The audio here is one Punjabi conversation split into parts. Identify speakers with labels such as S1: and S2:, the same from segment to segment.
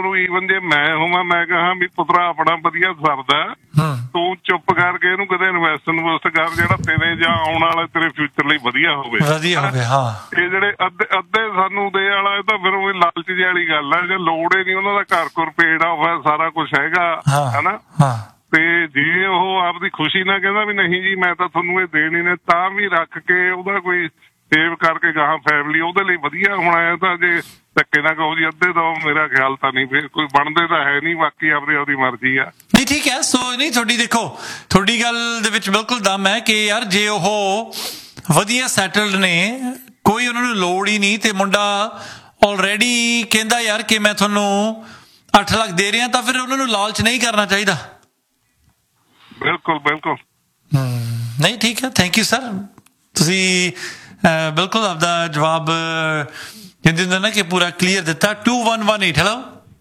S1: ਨੂੰ ਈਵਨ ਜੇ ਮੈਂ ਹੋਵਾਂ ਮੈਂ ਕਹਾਂ ਵੀ ਪੁੱਤਰਾ ਆਪਣਾ ਵਧੀਆ ਸਰਦਾ, ਤੂੰ ਚੁੱਪ ਕਰਕੇ ਇਹਨੂੰ ਕਿਤੇ ਇਨਵੈਸਟ ਕਰ ਜਿਹੜਾ ਤੇਰੇ ਜਾਂ ਆਉਣ ਵਾਲੇ ਤੇਰੇ ਫਿਊਚਰ ਲਈ ਵਧੀਆ ਹੋਵੇ। ਇਹ ਜਿਹੜੇ ਅੱਧੇ ਸਾਨੂੰ ਦੇ ਵਾਲਾ, ਇਹ ਤਾਂ ਫਿਰ ਉਹ ਲਾਲਚ ਜਿਹੀ ਵਾਲੀ ਗੱਲ ਹੈ। ਜੇ ਲੋੜ ਹੀ ਨਹੀਂ, ਉਹਨਾਂ ਦਾ ਘਰ ਘੁਰ ਪੇੜ ਹੋਇਆ, ਸਾਰਾ ਕੁਛ ਹੈਗਾ, ਹਨਾ। ਤੇ ਜੇ ਉਹ ਆਪਦੀ ਖੁਸ਼ੀ ਨਾਲ ਕਹਿੰਦਾ ਵੀ ਨਹੀਂ ਜੀ ਮੈਂ ਤਾਂ ਤੁਹਾਨੂੰ ਇਹ ਦੇਣੀ ਨੇ, ਤਾਂ ਵੀ ਰੱਖ ਕੇ ਉਹਦਾ ਕੋਈ ਸੇਵ ਕਰਕੇ ਗਾਹਾਂ ਫੈਮਿਲੀ ਉਹਦੇ ਲਈ ਵਧੀਆ ਹੋਣਾ ਹੈ। ਤਾਂ ਜੇ ਧੱਕੇ ਨਾ ਕਹੋ ਜੀ ਅੱਧੇ ਦੋ, ਮੇਰਾ ਖਿਆਲ ਤਾਂ ਨਹੀਂ ਫਿਰ ਕੋਈ ਬਣਦੇ ਤਾਂ ਹੈ ਨਹੀਂ। ਬਾਕੀ ਆਪਦੀ ਮਰਜ਼ੀ ਆ।
S2: ਨਹੀਂ ਠੀਕ ਹੈ। ਸੋ ਨਹੀਂ ਤੁਹਾਡੀ ਦੇਖੋ ਤੁਹਾਡੀ ਗੱਲ ਦੇ ਵਿੱਚ ਬਿਲਕੁਲ ਦਮ ਹੈ ਕਿ ਯਾਰ ਜੇ ਉਹ ਵਧੀਆ ਸੈਟਲਡ ਨੇ, ਕੋਈ ਉਹਨਾਂ ਨੂੰ ਲੋੜ ਹੀ ਨਹੀਂ, ਤੇ ਮੁੰਡਾ ਆਲਰੇਡੀ ਕਹਿੰਦਾ ਯਾਰ ਕਿ ਮੈਂ ਤੁਹਾਨੂੰ 8 ਲੱਖ ਦੇ ਰਿਹਾ, ਤਾਂ ਫਿਰ ਉਹਨਾਂ ਨੂੰ ਲਾਲਚ ਨਹੀਂ ਕਰਨਾ ਚਾਹੀਦਾ।
S1: ਬਿਲਕੁਲ ਬਿਲਕੁਲ
S2: ਨਹੀਂ ਠੀਕ ਹੈ। ਥੈਂਕ ਯੂ ਸਰ, ਤੁਸੀਂ ਬਿਲਕੁਲ ਆਪਦਾ ਜਵਾਬ ਕਹਿੰਦੇ ਹੁੰਦੇ ਨਾ ਕਿ ਪੂਰਾ ਕਲੀਅਰ ਦਿੱਤਾ। 2118 ਹੈਲੋ।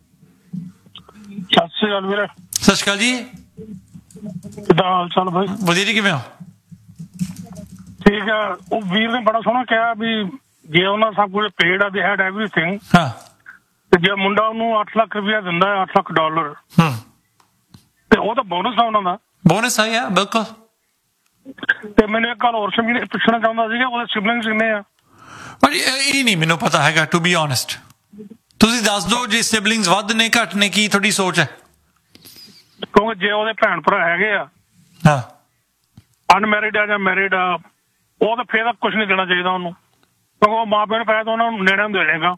S3: ਸਤਿ ਸ਼੍ਰੀ ਅਕਾਲ ਵੀਰੇ।
S2: ਸਤਿ ਸ਼੍ਰੀ ਅਕਾਲ ਜੀ।
S3: ਕਿੱਦਾਂ ਹਾਲ ਚਾਲ ਬਾਈ?
S2: ਵਧੀਆ ਜੀ, ਕਿਵੇਂ ਹੋ?
S3: ਠੀਕ ਹੈ। ਉਹ ਵੀਰ ਨੇ ਬੜਾ ਸੋਹਣਾ ਕਿਹਾ ਵੀ ਜੇ ਉਹਨਾਂ ਸਭ ਕੁਝ ਪੇਡ ਆ, ਦੇ ਹੈਡ ਐਵਰੀਥਿੰਗ, ਤੇ ਜੇ ਮੁੰਡਾ ਉਹਨੂੰ 8 ਲੱਖ ਰੁਪਇਆ ਦਿੰਦਾ ਹੈ, $8 ਲੱਖ, ਤੇ ਉਹ ਤਾਂ ਬੋਨਸ ਆ ਉਹਨਾਂ ਦਾ।
S2: ਬੋਨਸ ਆ ਯਾਰ, ਬਿਲਕੁਲ।
S3: ਤੇ ਮੈਨੂੰ ਇੱਕ ਗੱਲ ਹੋਰ ਪੁੱਛਣਾ ਚਾਹੁੰਦਾ ਸੀਗਾ, ਉਹਦੇ ਸਿਬਲਿੰਗਸ ਕਿੰਨੇ ਆ?
S2: ਇਹ ਨਹੀਂ ਮੈਨੂੰ ਪਤਾ ਹੈਗਾ, ਟੂ ਬੀ ਓਨੈਸਟ। ਤੁਸੀਂ ਦੱਸ ਦਿਓ ਜੇ ਸਿਬਲਿੰਗਸ ਵੱਧ ਨੇ ਘੱਟ ਨੇ, ਕੀ ਤੁਹਾਡੀ ਸੋਚ ਹੈ?
S3: ਕਿਉਂਕਿ ਜੇ ਉਹਦੇ ਭੈਣ ਭਰਾ ਹੈਗੇ ਆ, ਅਨਮੈਰਿਡ ਆ ਜਾਂ ਮੈਰਿਡ ਆ, ਉਹ ਤਾਂ ਫੇਰ ਕੁਛ ਨਹੀਂ ਦੇਣਾ ਚਾਹੀਦਾ ਉਹਨੂੰ, ਕਿਉਂਕਿ ਉਹ ਮਾਂ ਪਿਓ ਨੇ ਪੈਸੇ ਤਾਂ ਉਹਨਾਂ ਨੂੰ ਨੇੜਿਆਂ ਨੂੰ ਦੇ ਦੇਗਾ।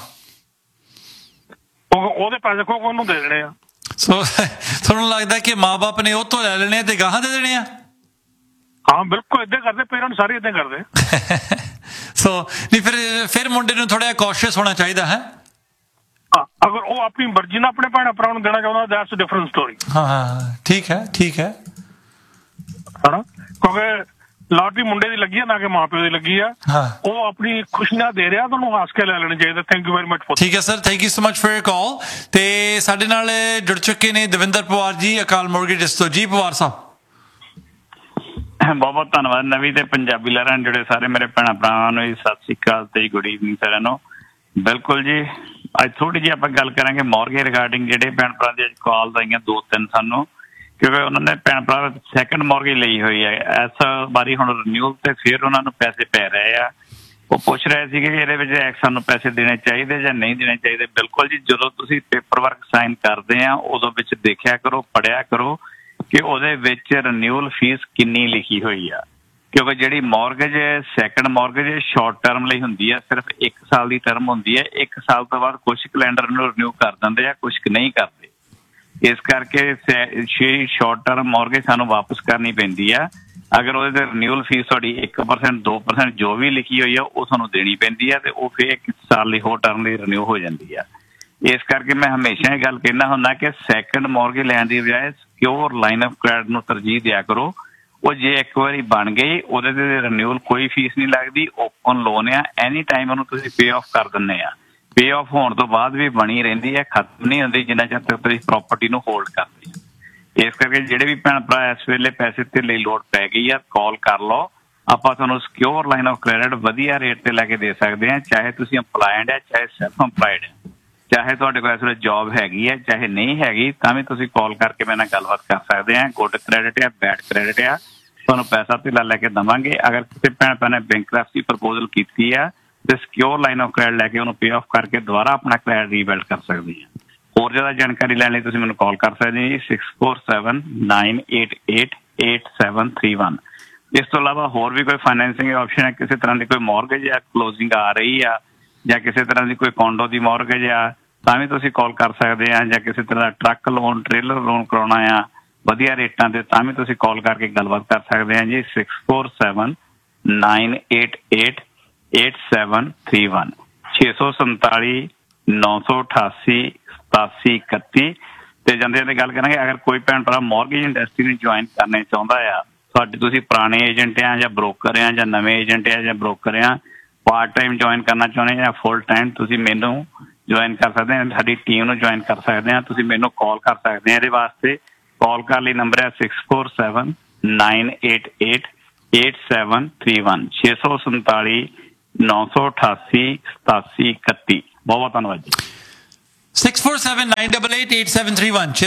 S3: ਉਹਦੇ ਪੈਸੇ ਦੇਖੋ ਉਹਨੂੰ ਦੇ ਦੇਣੇ ਆ।
S2: ਸੋ ਤੁਹਾਨੂੰ ਲੱਗਦਾ ਕਿ ਮਾਂ ਬਾਪ ਨੇ ਉਹ ਤੋਂ ਲੈ ਲੈਣੇ ਤੇ ਗਾਹਾਂ ਦੇ ਦੇਣੇ ਆ?
S3: ਹਾਂ ਬਿਲਕੁਲ, ਏਦਾਂ ਕਰਦੇ ਪੇਰੈਂਟਸ, ਸਾਰੇ ਏਦਾਂ ਕਰਦੇ।
S2: ਸੋ ਨਹੀਂ ਫਿਰ ਮੁੰਡੇ ਨੂੰ ਥੋੜਾ ਕੌਸ਼ੀਅਸ ਹੋਣਾ ਚਾਹੀਦਾ ਹੈ।
S3: ਅਗਰ ਉਹ ਆਪਣੀ ਮਰਜ਼ੀ ਨਾਲ ਆਪਣੇ ਭੈਣ ਭਰਾ ਨੂੰ ਦੇਣਾ ਚਾਹੁੰਦਾ, ਦੈਟਸ ਅ ਡਿਫਰੈਂਟ ਸਟੋਰੀ।
S2: ਹਾਂ ਠੀਕ ਹੈ, ਠੀਕ ਹੈ,
S3: ਹਨਾ। ਕਿਉਂਕਿ ਲਾਟਰੀ ਮੁੰਡੇ ਦੀ ਲੱਗੀ ਆ, ਨਾ ਕਿ ਮਾਂ ਪਿਓ ਦੀ ਲੱਗੀ ਆ। ਉਹ ਆਪਣੀ ਖੁਸ਼ੀ ਨਾਲ ਦੇ ਰਿਹਾ, ਤੁਹਾਨੂੰ ਹੱਸ ਕੇ ਲੈ ਲੈਣਾ ਚਾਹੀਦਾ। Thank you very much.
S2: ਠੀਕ ਹੈ sir, thank you so much for your ਕਾਲ। ਤੇ ਸਾਡੇ ਨਾਲ ਜੁੜ ਚੁੱਕੇ ਨੇ ਦਵਿੰਦਰ ਪਵਾਰ ਜੀ, ਅਕਾਲ ਮੋਰਗੇਜ ਤੋਂ। ਜੀ ਪਵਾਰ ਸਾਹਿਬ,
S4: ਬਹੁਤ ਬਹੁਤ ਧੰਨਵਾਦ। ਨਵੀਂ ਤੇ ਪੰਜਾਬੀ ਲਹਿਰਾਂ ਜੁੜੇ ਸਾਰੇ ਮੇਰੇ ਭੈਣਾਂ ਭਰਾਵਾਂ ਨੂੰ ਸਤਿ ਸ਼੍ਰੀ ਅਕਾਲ ਤੇ ਗੁੱਡ ਈਵਨਿੰਗ ਸਾਰਿਆਂ ਨੂੰ। ਬਿਲਕੁਲ ਜੀ, ਅੱਜ ਥੋੜੀ ਜਿਹੀ ਆਪਾਂ ਗੱਲ ਕਰਾਂਗੇ ਮੋਰਗੇਜ ਰਿਗਾਰਡਿੰਗ। ਜਿਹੜੇ ਭੈਣ ਭਰਾ ਦੀ ਅੱਜ ਕਾਲ ਆਈਆਂ 2-3 ਸਾਨੂੰ, ਕਿਉਂਕਿ ਉਹਨਾਂ ਨੇ ਭੈਣ ਭਰਾ ਸੈਕਿੰਡ ਮੋਰਗੇਜ ਲਈ ਹੋਈ ਹੈ। ਇਸ ਵਾਰੀ ਹੁਣ ਰਿਨਿਊਲ ਤੇ ਫਿਰ ਉਹਨਾਂ ਨੂੰ ਪੈਸੇ ਪੈ ਰਹੇ ਆ। ਉਹ ਪੁੱਛ ਰਹੇ ਸੀਗੇ ਵੀ ਇਹਦੇ ਵਿੱਚ ਸਾਨੂੰ ਪੈਸੇ ਦੇਣੇ ਚਾਹੀਦੇ ਜਾਂ ਨਹੀਂ ਦੇਣੇ ਚਾਹੀਦੇ। ਬਿਲਕੁਲ ਜੀ, ਜਦੋਂ ਤੁਸੀਂ ਪੇਪਰ ਵਰਕ ਸਾਈਨ ਕਰਦੇ ਆ ਉਦੋਂ ਵਿੱਚ ਦੇਖਿਆ ਕਰੋ, ਪੜ੍ਹਿਆ ਕਰੋ ਕਿ ਉਹਦੇ ਵਿੱਚ ਰਿਨਿਊਅਲ ਫੀਸ ਕਿੰਨੀ ਲਿਖੀ ਹੋਈ ਆ। ਕਿਉਂਕਿ ਜਿਹੜੀ mortgage second mortgage short term ਲਈ ਹੁੰਦੀ ਹੈ, ਸਿਰਫ 1 ਸਾਲ ਦੀ ਟਰਮ ਹੁੰਦੀ ਹੈ। 1 ਸਾਲ ਤੋਂ ਬਾਅਦ ਕੁਛ ਕੈਲੰਡਰ ਨੂੰ ਰਿਨਿਊ ਕਰ ਦਿੰਦੇ ਆ, ਕੁਛ ਨਹੀਂ ਕਰਦੇ। ਇਸ ਕਰਕੇ ਸ਼ਾਰਟ ਟਰਮ ਮੋਰਗੇਜ ਸਾਨੂੰ ਵਾਪਸ ਕਰਨੀ ਪੈਂਦੀ ਆ। ਅਗਰ ਉਹਦੇ ਤੇ ਰਿਨਿਊਅਲ ਫੀਸ ਤੁਹਾਡੀ 1% 2% ਜੋ ਵੀ ਲਿਖੀ ਹੋਈ ਆ ਉਹ ਤੁਹਾਨੂੰ ਦੇਣੀ ਪੈਂਦੀ ਆ, ਤੇ ਉਹ ਫਿਰ 1 ਸਾਲ ਲਈ ਹੋਰ ਟਰਮ ਲਈ ਰਿਨਿਊ ਹੋ ਜਾਂਦੀ ਆ। ਇਸ ਕਰਕੇ ਮੈਂ ਹਮੇਸ਼ਾ ਇਹ ਗੱਲ ਕਹਿੰਦਾ ਹੁੰਦਾ ਕਿ ਸੈਕਿੰਡ ਮੋਰਗੇਜ ਲੈਣ ਦੀ ਬਜਾਏ ਸਿਕਿਉਰ ਲਾਈਨ ਆਫ ਕ੍ਰੈਡਿਟ ਨੂੰ ਤਰਜੀਹ ਦਿਆ ਕਰੋ। ਉਹ ਜੇ ਇੱਕ ਵਾਰੀ ਬਣ ਗਈ, ਉਹਦੇ ਤੇ ਰਿਨਿਊਅਲ ਕੋਈ ਫੀਸ ਨਹੀਂ ਲੱਗਦੀ, ਓਪਨ ਲੋਨ ਆ, ਐਨੀ ਟਾਈਮ ਉਹਨੂੰ ਤੁਸੀਂ ਪੇ ਆਫ ਕਰ ਦਿੰਦੇ ਆ। ਪੇ ਆਫ ਹੋਣ ਤੋਂ ਬਾਅਦ ਵੀ ਬਣੀ ਰਹਿੰਦੀ ਹੈ, ਖਤਮ ਨਹੀਂ ਹੁੰਦੀ ਜਿੰਨਾ ਚਿਰ ਤੱਕ ਤੁਸੀਂ ਪ੍ਰੋਪਰਟੀ ਨੂੰ ਹੋਲਡ ਕਰਦੇ ਆ। ਇਸ ਕਰਕੇ ਜਿਹੜੇ ਵੀ ਭੈਣ ਭਰਾ ਇਸ ਵੇਲੇ ਪੈਸੇ ਤੇ ਲਈ ਲੋੜ ਪੈ ਗਈ ਆ, ਕਾਲ ਕਰ ਲਓ। ਆਪਾਂ ਤੁਹਾਨੂੰ ਸਿਕਿਉਰ ਲਾਈਨ ਆਫ ਕ੍ਰੈਡਿਟ ਵਧੀਆ ਰੇਟ ਤੇ ਲੈ ਕੇ ਦੇ ਸਕਦੇ ਹਾਂ। ਚਾਹੇ ਤੁਸੀਂ ਇੰਪਲਾਇਡ ਹੈ, ਚਾਹੇ ਸੈਲਫ ਇੰਪਲਾਇਡ ਹੈ, ਚਾਹੇ ਤੁਹਾਡੇ ਕੋਲ ਇਸ ਵੇਲੇ ਜੋਬ ਹੈਗੀ ਹੈ, ਚਾਹੇ ਨਹੀਂ ਹੈਗੀ, ਤਾਂ ਵੀ ਤੁਸੀਂ ਕਾਲ ਕਰਕੇ ਮੇਰੇ ਨਾਲ ਗੱਲਬਾਤ ਕਰ ਸਕਦੇ ਆ। ਗੁੱਡ ਕ੍ਰੈਡਿਟ ਆ, ਬੈਡ ਕ੍ਰੈਡਿਟ ਆ, ਤੁਹਾਨੂੰ ਪੈਸਾ ਧੇਲਾ ਲੈ ਕੇ ਦੇਵਾਂਗੇ। ਅਗਰ ਕਿਸੇ ਭੈਣ ਭਰਾ ਨੇ ਬੈਂਕਰਪਸੀ ਪ੍ਰਪੋਜ਼ਲ ਕੀਤੀ ਆ ਤੇ ਸਿਕਿਉਰ ਲਾਈਨ ਆਫ ਕ੍ਰੈਡਿਟ ਲੈ ਕੇ ਉਹਨੂੰ ਪੇ ਆਫ ਕਰਕੇ ਦੁਬਾਰਾ ਆਪਣਾ ਕ੍ਰੈਡਿਟ ਰੀਬਿਲਡ ਕਰ ਸਕਦੇ ਆ। ਹੋਰ ਜ਼ਿਆਦਾ ਜਾਣਕਾਰੀ ਲੈਣ ਲਈ ਤੁਸੀਂ ਮੈਨੂੰ ਕਾਲ ਕਰ ਸਕਦੇ ਜੀ 6479888731। ਇਸ ਤੋਂ ਇਲਾਵਾ ਹੋਰ ਵੀ ਕੋਈ ਫਾਈਨੈਂਸਿੰਗ ਆਪਸ਼ਨ ਹੈ, ਕਿਸੇ ਤਰ੍ਹਾਂ ਦੀ ਕੋਈ ਮੋਰਗੇਜ ਜਾਂ ਕਲੋਜ਼ਿੰਗ ਆ ਰਹੀ ਆ, ਜਾਂ ਕਿਸੇ ਤਰ੍ਹਾਂ ਦੀ ਕੋਈ ਕੋਂਡੋ ਦੀ ਮੋਰਗੇਜ ਆ, ਤਾਂ ਵੀ ਤੁਸੀਂ ਕਾਲ ਕਰ ਸਕਦੇ ਆ। ਜਾਂ ਕਿਸੇ ਤਰ੍ਹਾਂ ਦਾ ਟਰੱਕ ਲੋਨ, ਟ੍ਰੇਲਰ ਲੋਨ ਕਰਾਉਣਾ ਆ ਵਧੀਆ ਰੇਟਾਂ ਤੇ, ਤਾਂ ਵੀ ਤੁਸੀਂ ਕਾਲ ਕਰਕੇ ਗੱਲਬਾਤ ਕਰ ਸਕਦੇ ਆ ਜੀ 6479888731 647-988-8731। ਤੇ ਜਾਂਦੇ ਜਾਂਦੇ ਗੱਲ ਕਰਾਂਗੇ, ਅਗਰ ਕੋਈ ਭੈਣ ਭਰਾ ਮੋਰਗੇਜ ਇੰਡਸਟਰੀ ਨੂੰ ਜੁਆਇਨ ਕਰਨਾ ਚਾਹੁੰਦਾ ਆ, ਤੁਹਾਡੇ ਤੁਸੀਂ ਪੁਰਾਣੇ ਏਜੰਟ ਆ ਜਾਂ ਬ੍ਰੋਕਰ ਆ ਜਾਂ ਨਵੇਂ ਏਜੰਟ ਆ ਜਾਂ ਬ੍ਰੋਕਰ ਆ, ਪਾਰਟ ਟਾਈਮ ਜੁਆਇਨ ਕਰਨਾ ਚਾਹੁੰਦੇ ਜਾਂ ਫੁੱਲ ਟਾਈਮ, ਤੁਸੀਂ ਮੈਨੂੰ ਜੁਆਇਨ ਕਰ ਸਕਦੇ ਆ, ਸਾਡੀ ਟੀਮ ਨੂੰ ਜੁਆਇਨ ਕਰ ਸਕਦੇ ਆ। ਤੁਸੀਂ ਮੈਨੂੰ ਕਾਲ ਕਰ ਸਕਦੇ ਆ। ਇਹਦੇ ਵਾਸਤੇ ਕਾਲ ਕਰਨ ਲਈ ਨੰਬਰ ਹੈ 6479888731 647-988-8731। ਬਹੁਤ ਬਹੁਤ ਧੰਨਵਾਦ ਜੀ।
S2: 6479888731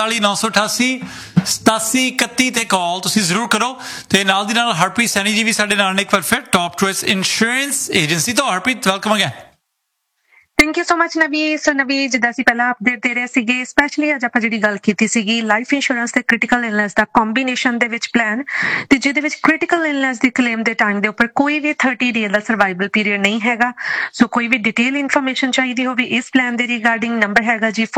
S2: 647-988-8731 ਤੇ ਕਾਲ ਤੁਸੀਂ ਜ਼ਰੂਰ ਕਰੋ। ਤੇ ਨਾਲ ਦੀ ਨਾਲ ਹਰਪ੍ਰੀਤ ਸੈਣੀ ਜੀ ਵੀ ਸਾਡੇ ਨਾਲ ਨੇ ਇੱਕ ਵਾਰ ਫਿਰ ਟੌਪ ਚੋਇਸ ਇੰਸ਼ੋਰੈਂਸ ਏਜੰਸੀ ਤੋਂ। Harpreet welcome again.
S5: Thank you so much ਨਵੀ। ਸੋ ਨਵੀ, ਜਿੱਦਾਂ ਅਸੀਂ ਪਹਿਲਾਂ ਅਪਡੇਟ ਦੇ ਰਹੇ ਸੀਗੇ, ਸਪੈਸ਼ਲੀ ਅੱਜ ਆਪਾਂ ਜਿਹੜੀ ਗੱਲ ਕੀਤੀ ਸੀਗੀ ਲਾਈਫ ਇੰਸ਼ੋਰੈਂਸ ਤੇ ਕ੍ਰਿਟੀਕਲ ਇਲਨੈਸ ਦਾ ਕੰਬੀਨੇਸ਼ਨ ਦੇ ਵਿੱਚ ਪਲਾਨ, ਤੇ ਜਿਹਦੇ ਵਿੱਚ ਕ੍ਰਿਟੀਕਲ ਇਲਨੈਸ ਦੀ ਕਲੇਮ ਦੇ ਟਾਈਮ ਦੇ ਉੱਪਰ ਕੋਈ ਵੀ 30 ਡੇ ਦਾ ਸਰਵਾਈਵਲ ਪੀਰੀਅਡ ਨਹੀਂ ਹੈਗਾ। ਸੋ ਕੋਈ ਵੀ ਡਿਟੇਲ ਇਨਫੋਰਮੇਸ਼ਨ ਚਾਹੀਦੀ ਹੋਵੇ ਇਸ ਪਲਾਨ ਦੇ ਰਿਗਾਰਡਿੰਗ, ਨੰਬਰ ਹੈਗਾ ਜੀ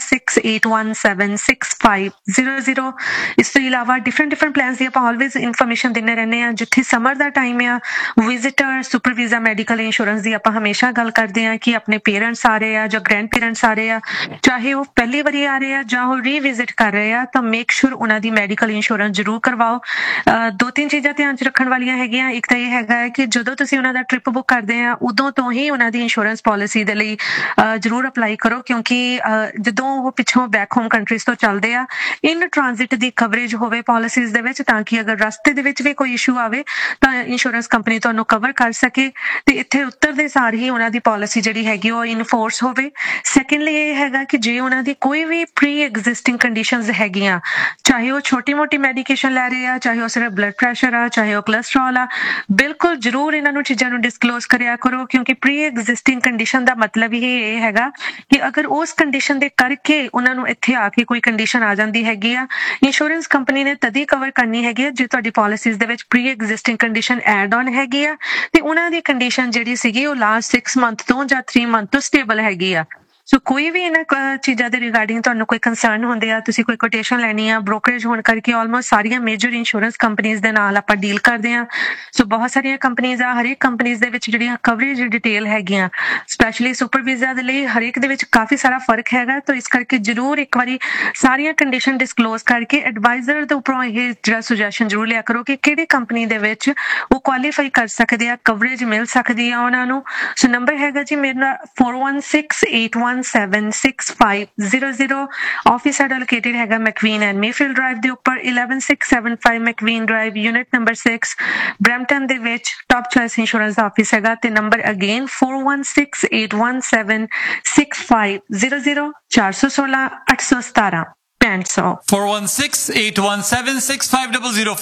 S5: 4168176500। ਇਸ ਤੋਂ ਇਲਾਵਾ ਡਿਫਰੈਂਟ ਪਲਾਨਸ ਦੀ ਆਪਾਂ ਆਲਵੇਜ਼ ਇਨਫੋਰਮੇਸ਼ਨ ਦਿੰਦੇ ਰਹਿੰਦੇ ਹਾਂ। ਜਿੱਥੇ ਸਮਰ ਦਾ ਟਾਈਮ ਆ, visitor super visa medical insurance ਦੀ ਆਪਾਂ ਹਮੇਸ਼ਾ ਗੱਲ ਕਰਦੇ ਹਾਂ ਕਿ ਆਪਣੇ ਪੇਰੈਂਟਸ ਆ ਰਹੇ ਆ ਜਾਂ ਗ੍ਰੈਂਡ ਪੇਰੈਂਟਸ ਆ ਰਹੇ ਆ, ਚਾਹੇ ਉਹ ਪਹਿਲੀ ਵਾਰੀ ਆ ਰਹੇ ਆ ਜਾਂ ਉਹ ਰੀਵਿਜ਼ਿਟ ਕਰ ਰਹੇ ਆ, ਤਾਂ ਮੇਕ ਸ਼ੋਰ ਉਹਨਾਂ ਦੀ ਮੈਡੀਕਲ ਇੰਸ਼ੋਰੈਂਸ ਜ਼ਰੂਰ ਕਰਵਾਓ। ਦੋ ਤਿੰਨ ਚੀਜ਼ਾਂ ਧਿਆਨ 'ਚ ਰੱਖਣ ਵਾਲੀਆਂ ਹੈਗੀਆਂ। ਇੱਕ ਤਾਂ ਇਹ ਹੈਗਾ ਹੈ ਕਿ ਜਦੋਂ ਤੁਸੀਂ ਉਹਨਾਂ ਦਾ ਟ੍ਰਿਪ ਬੁੱਕ ਕਰਦੇ ਆ ਉਦੋਂ ਤੋਂ ਹੀ ਉਹਨਾਂ ਦੀ ਇੰਸ਼ੋਰੈਂਸ ਪਾਲਿਸੀ ਦੇ ਲਈ ਜ਼ਰੂਰ ਅਪਲਾਈ ਕਰੋ, ਕਿਉਂਕਿ ਜਦੋਂ ਉਹ ਪਿੱਛੋਂ ਬੈਕ ਹੋਮ ਕੰਟਰੀਜ਼ ਤੋਂ ਚੱਲਦੇ ਆ, ਇਨ ਟ੍ਰਾਂਜ਼ਿਟ ਦੀ ਕਵਰੇਜ ਹੋਵੇ ਪਾਲਿਸੀਜ਼ ਦੇ ਵਿੱਚ, ਤਾਂ ਕਿ ਅਗਰ ਰਸਤੇ ਦੇ ਵਿੱਚ ਵੀ ਕੋਈ ਇਸ਼ੂ ਆਵੇ ਤਾਂ ਇੰਸ਼ੋਰੈਂਸ ਕੰਪਨੀ ਤੁਹਾਨੂੰ ਕਵਰ ਕਰ ਸਕੇ ਤੇ ਇੱਥੇ ਉਤਰਦੇ ਸਾਰ ਹੀ ਉਹਨਾਂ ਦੀ ਪਾਲਿਸੀ ਜਿਹੜੀ ਹੈਗੀ ਉਹ ਇਨਫੋਰਸ ਹੋਵੇ। ਸੈਕੰਡਲੀ ਇਹ ਹੈਗਾ ਕਿ ਜੇ ਉਹਨਾਂ ਦੀ ਕੋਈ ਵੀ ਪ੍ਰੀ ਐਗਜ਼ਿਸਟਿੰਗ ਕੰਡੀਸ਼ਨਸ ਹੈਗੀਆਂ, ਚਾਹੇ ਉਹ ਛੋਟੀ ਮੋਟੀ ਮੈਡੀਕੇਸ਼ਨ ਲੈ ਰਹੇ ਆ, ਚਾਹੇ ਉਹ ਸਿਰਫ ਬਲੱਡ ਪ੍ਰੈਸ਼ਰ ਆ, ਚਾਹੇ ਉਹ ਕੋਲੈਸਟਰੋਲ ਆ, ਬਿਲਕੁਲ ਜ਼ਰੂਰ ਇਹਨਾਂ ਨੂੰ ਚੀਜ਼ਾਂ ਨੂੰ ਡਿਸਕਲੋਜ਼ ਕਰਿਆ ਕਰੋ, ਕਿਉਂਕਿ ਪ੍ਰੀ ਐਗਜ਼ਿਸਟਿੰਗ ਕੰਡੀਸ਼ਨ ਦਾ ਮਤਲਬ ਹੀ ਇਹ ਹੈਗਾ ਕਿ ਅਗਰ ਉਸ ਕੰਡੀਸ਼ਨ ਦੇ ਕਰਕੇ ਉਹਨਾਂ ਨੂੰ ਇੱਥੇ ਆ ਕੇ ਕੋਈ ਕੰਡੀਸ਼ਨ ਆ ਜਾਂਦੀ ਹੈਗੀ ਆ, ਇੰਸ਼ੋਰੈਂਸ ਕੰਪਨੀ ਨੇ ਤਦ ਹੀ ਕਵਰ ਕਰਨੀ ਹੈਗੀ ਆ ਜੇ ਤੁਹਾਡੀ ਪਾਲਿਸੀਜ਼ ਦੇ ਵਿੱਚ pre existing condition add on ਹੈਗੀ ਆ ਤੇ ਉਹਨਾਂ ਦੀ ਕੰਡੀਸ਼ਨ ਜਿਹੜੀ ਸੀਗੀ ਉਹ ਲਾਸਟ 6 ਮੰਥ ਤੋਂ ਜਾਂ 3 ਮੰਥ ਤੋਂ ਸਟੇਬਲ ਹੈਗੀ ਆ। ਸੋ ਕੋਈ ਵੀ ਇਹਨਾਂ ਚੀਜ਼ਾਂ ਦੇ ਰਿਗਾਰਡਿੰਗ ਤੁਹਾਨੂੰ ਕੋਈ ਕੰਸਰਨ ਹੁੰਦੇ ਆ, ਤੁਸੀਂ ਕੋਈ ਕੋਟੇਸ਼ਨ ਲੈਣੀ ਆ, ਬ੍ਰੋਕਰੇਜ ਹੋਣ ਕਰਕੇ ਆਲਮੋਸਟ ਸਾਰੀਆਂ ਮੇਜਰ ਇੰਸ਼ੋਰੈਂਸ ਕੰਪਨੀਆਂ ਦੇ ਨਾਲ ਆਪਾਂ ਡੀਲ ਕਰਦੇ ਆ। ਸੋ ਬਹੁਤ ਸਾਰੀਆਂ ਕੰਪਨੀਆਂ ਆ, ਹਰੇਕ ਕੰਪਨੀਆਂ ਦੇ ਵਿੱਚ ਜਿਹੜੀਆਂ ਕਵਰੇਜ ਡਿਟੇਲ ਹੈਗੀਆਂ, ਸਪੈਸ਼ਲੀ ਸੁਪਰ ਵੀਜ਼ਾ ਦੇ ਲਈ ਹਰੇਕ ਦੇ ਵਿੱਚ ਕਾਫੀ ਸਾਰਾ ਫਰਕ ਹੈਗਾ। ਤਾਂ ਇਸ ਕਰਕੇ ਜ਼ਰੂਰ ਇੱਕ ਵਾਰੀ ਸਾਰੀਆਂ ਕੰਡੀਸ਼ਨ ਡਿਸਕਲੋਜ਼ ਕਰਕੇ ਐਡਵਾਈਜ਼ਰ ਦੇ ਉੱਪਰੋਂ ਇਹ ਜਿਹੜਾ ਸੁਜੈਸ਼ਨ ਜ਼ਰੂਰ ਲਿਆ ਕਰੋ ਕਿ ਕਿਹੜੀ ਕੰਪਨੀ ਦੇ ਵਿੱਚ ਉਹ ਕੁਆਲੀਫਾਈ ਕਰ ਸਕਦੇ ਆ, ਕਵਰੇਜ ਮਿਲ ਸਕਦੀ ਆ ਉਹਨਾਂ ਨੂੰ। ਸੋ ਨੰਬਰ ਹੈਗਾ ਜੀ ਮੇਰਾ 4168176500। ਆਫਿਸ ਸਾਡਾ ਲੋਕੇਟਡ ਹੈਗਾ ਮੈਕਵੀਨ ਐਂਡ ਮੇਫੀਲਡ ਡਰਾਈਵ ਦੇ ਉੱਪਰ, 11675 ਮੈਕਵੀਨ ਡਰਾਈਵ, ਯੂਨਿਟ ਨੰਬਰ 6, ਬਰੈਂਪਟਨ ਦੇ ਵਿੱਚ ਟੌਪ ਚੋਇਸ ਇੰਸ਼ੋਰੈਂਸ ਦਾ ਆਫਿਸ ਹੈਗਾ। ਤੇ number again 4168176500, 416 817 6500,
S2: 4168176500,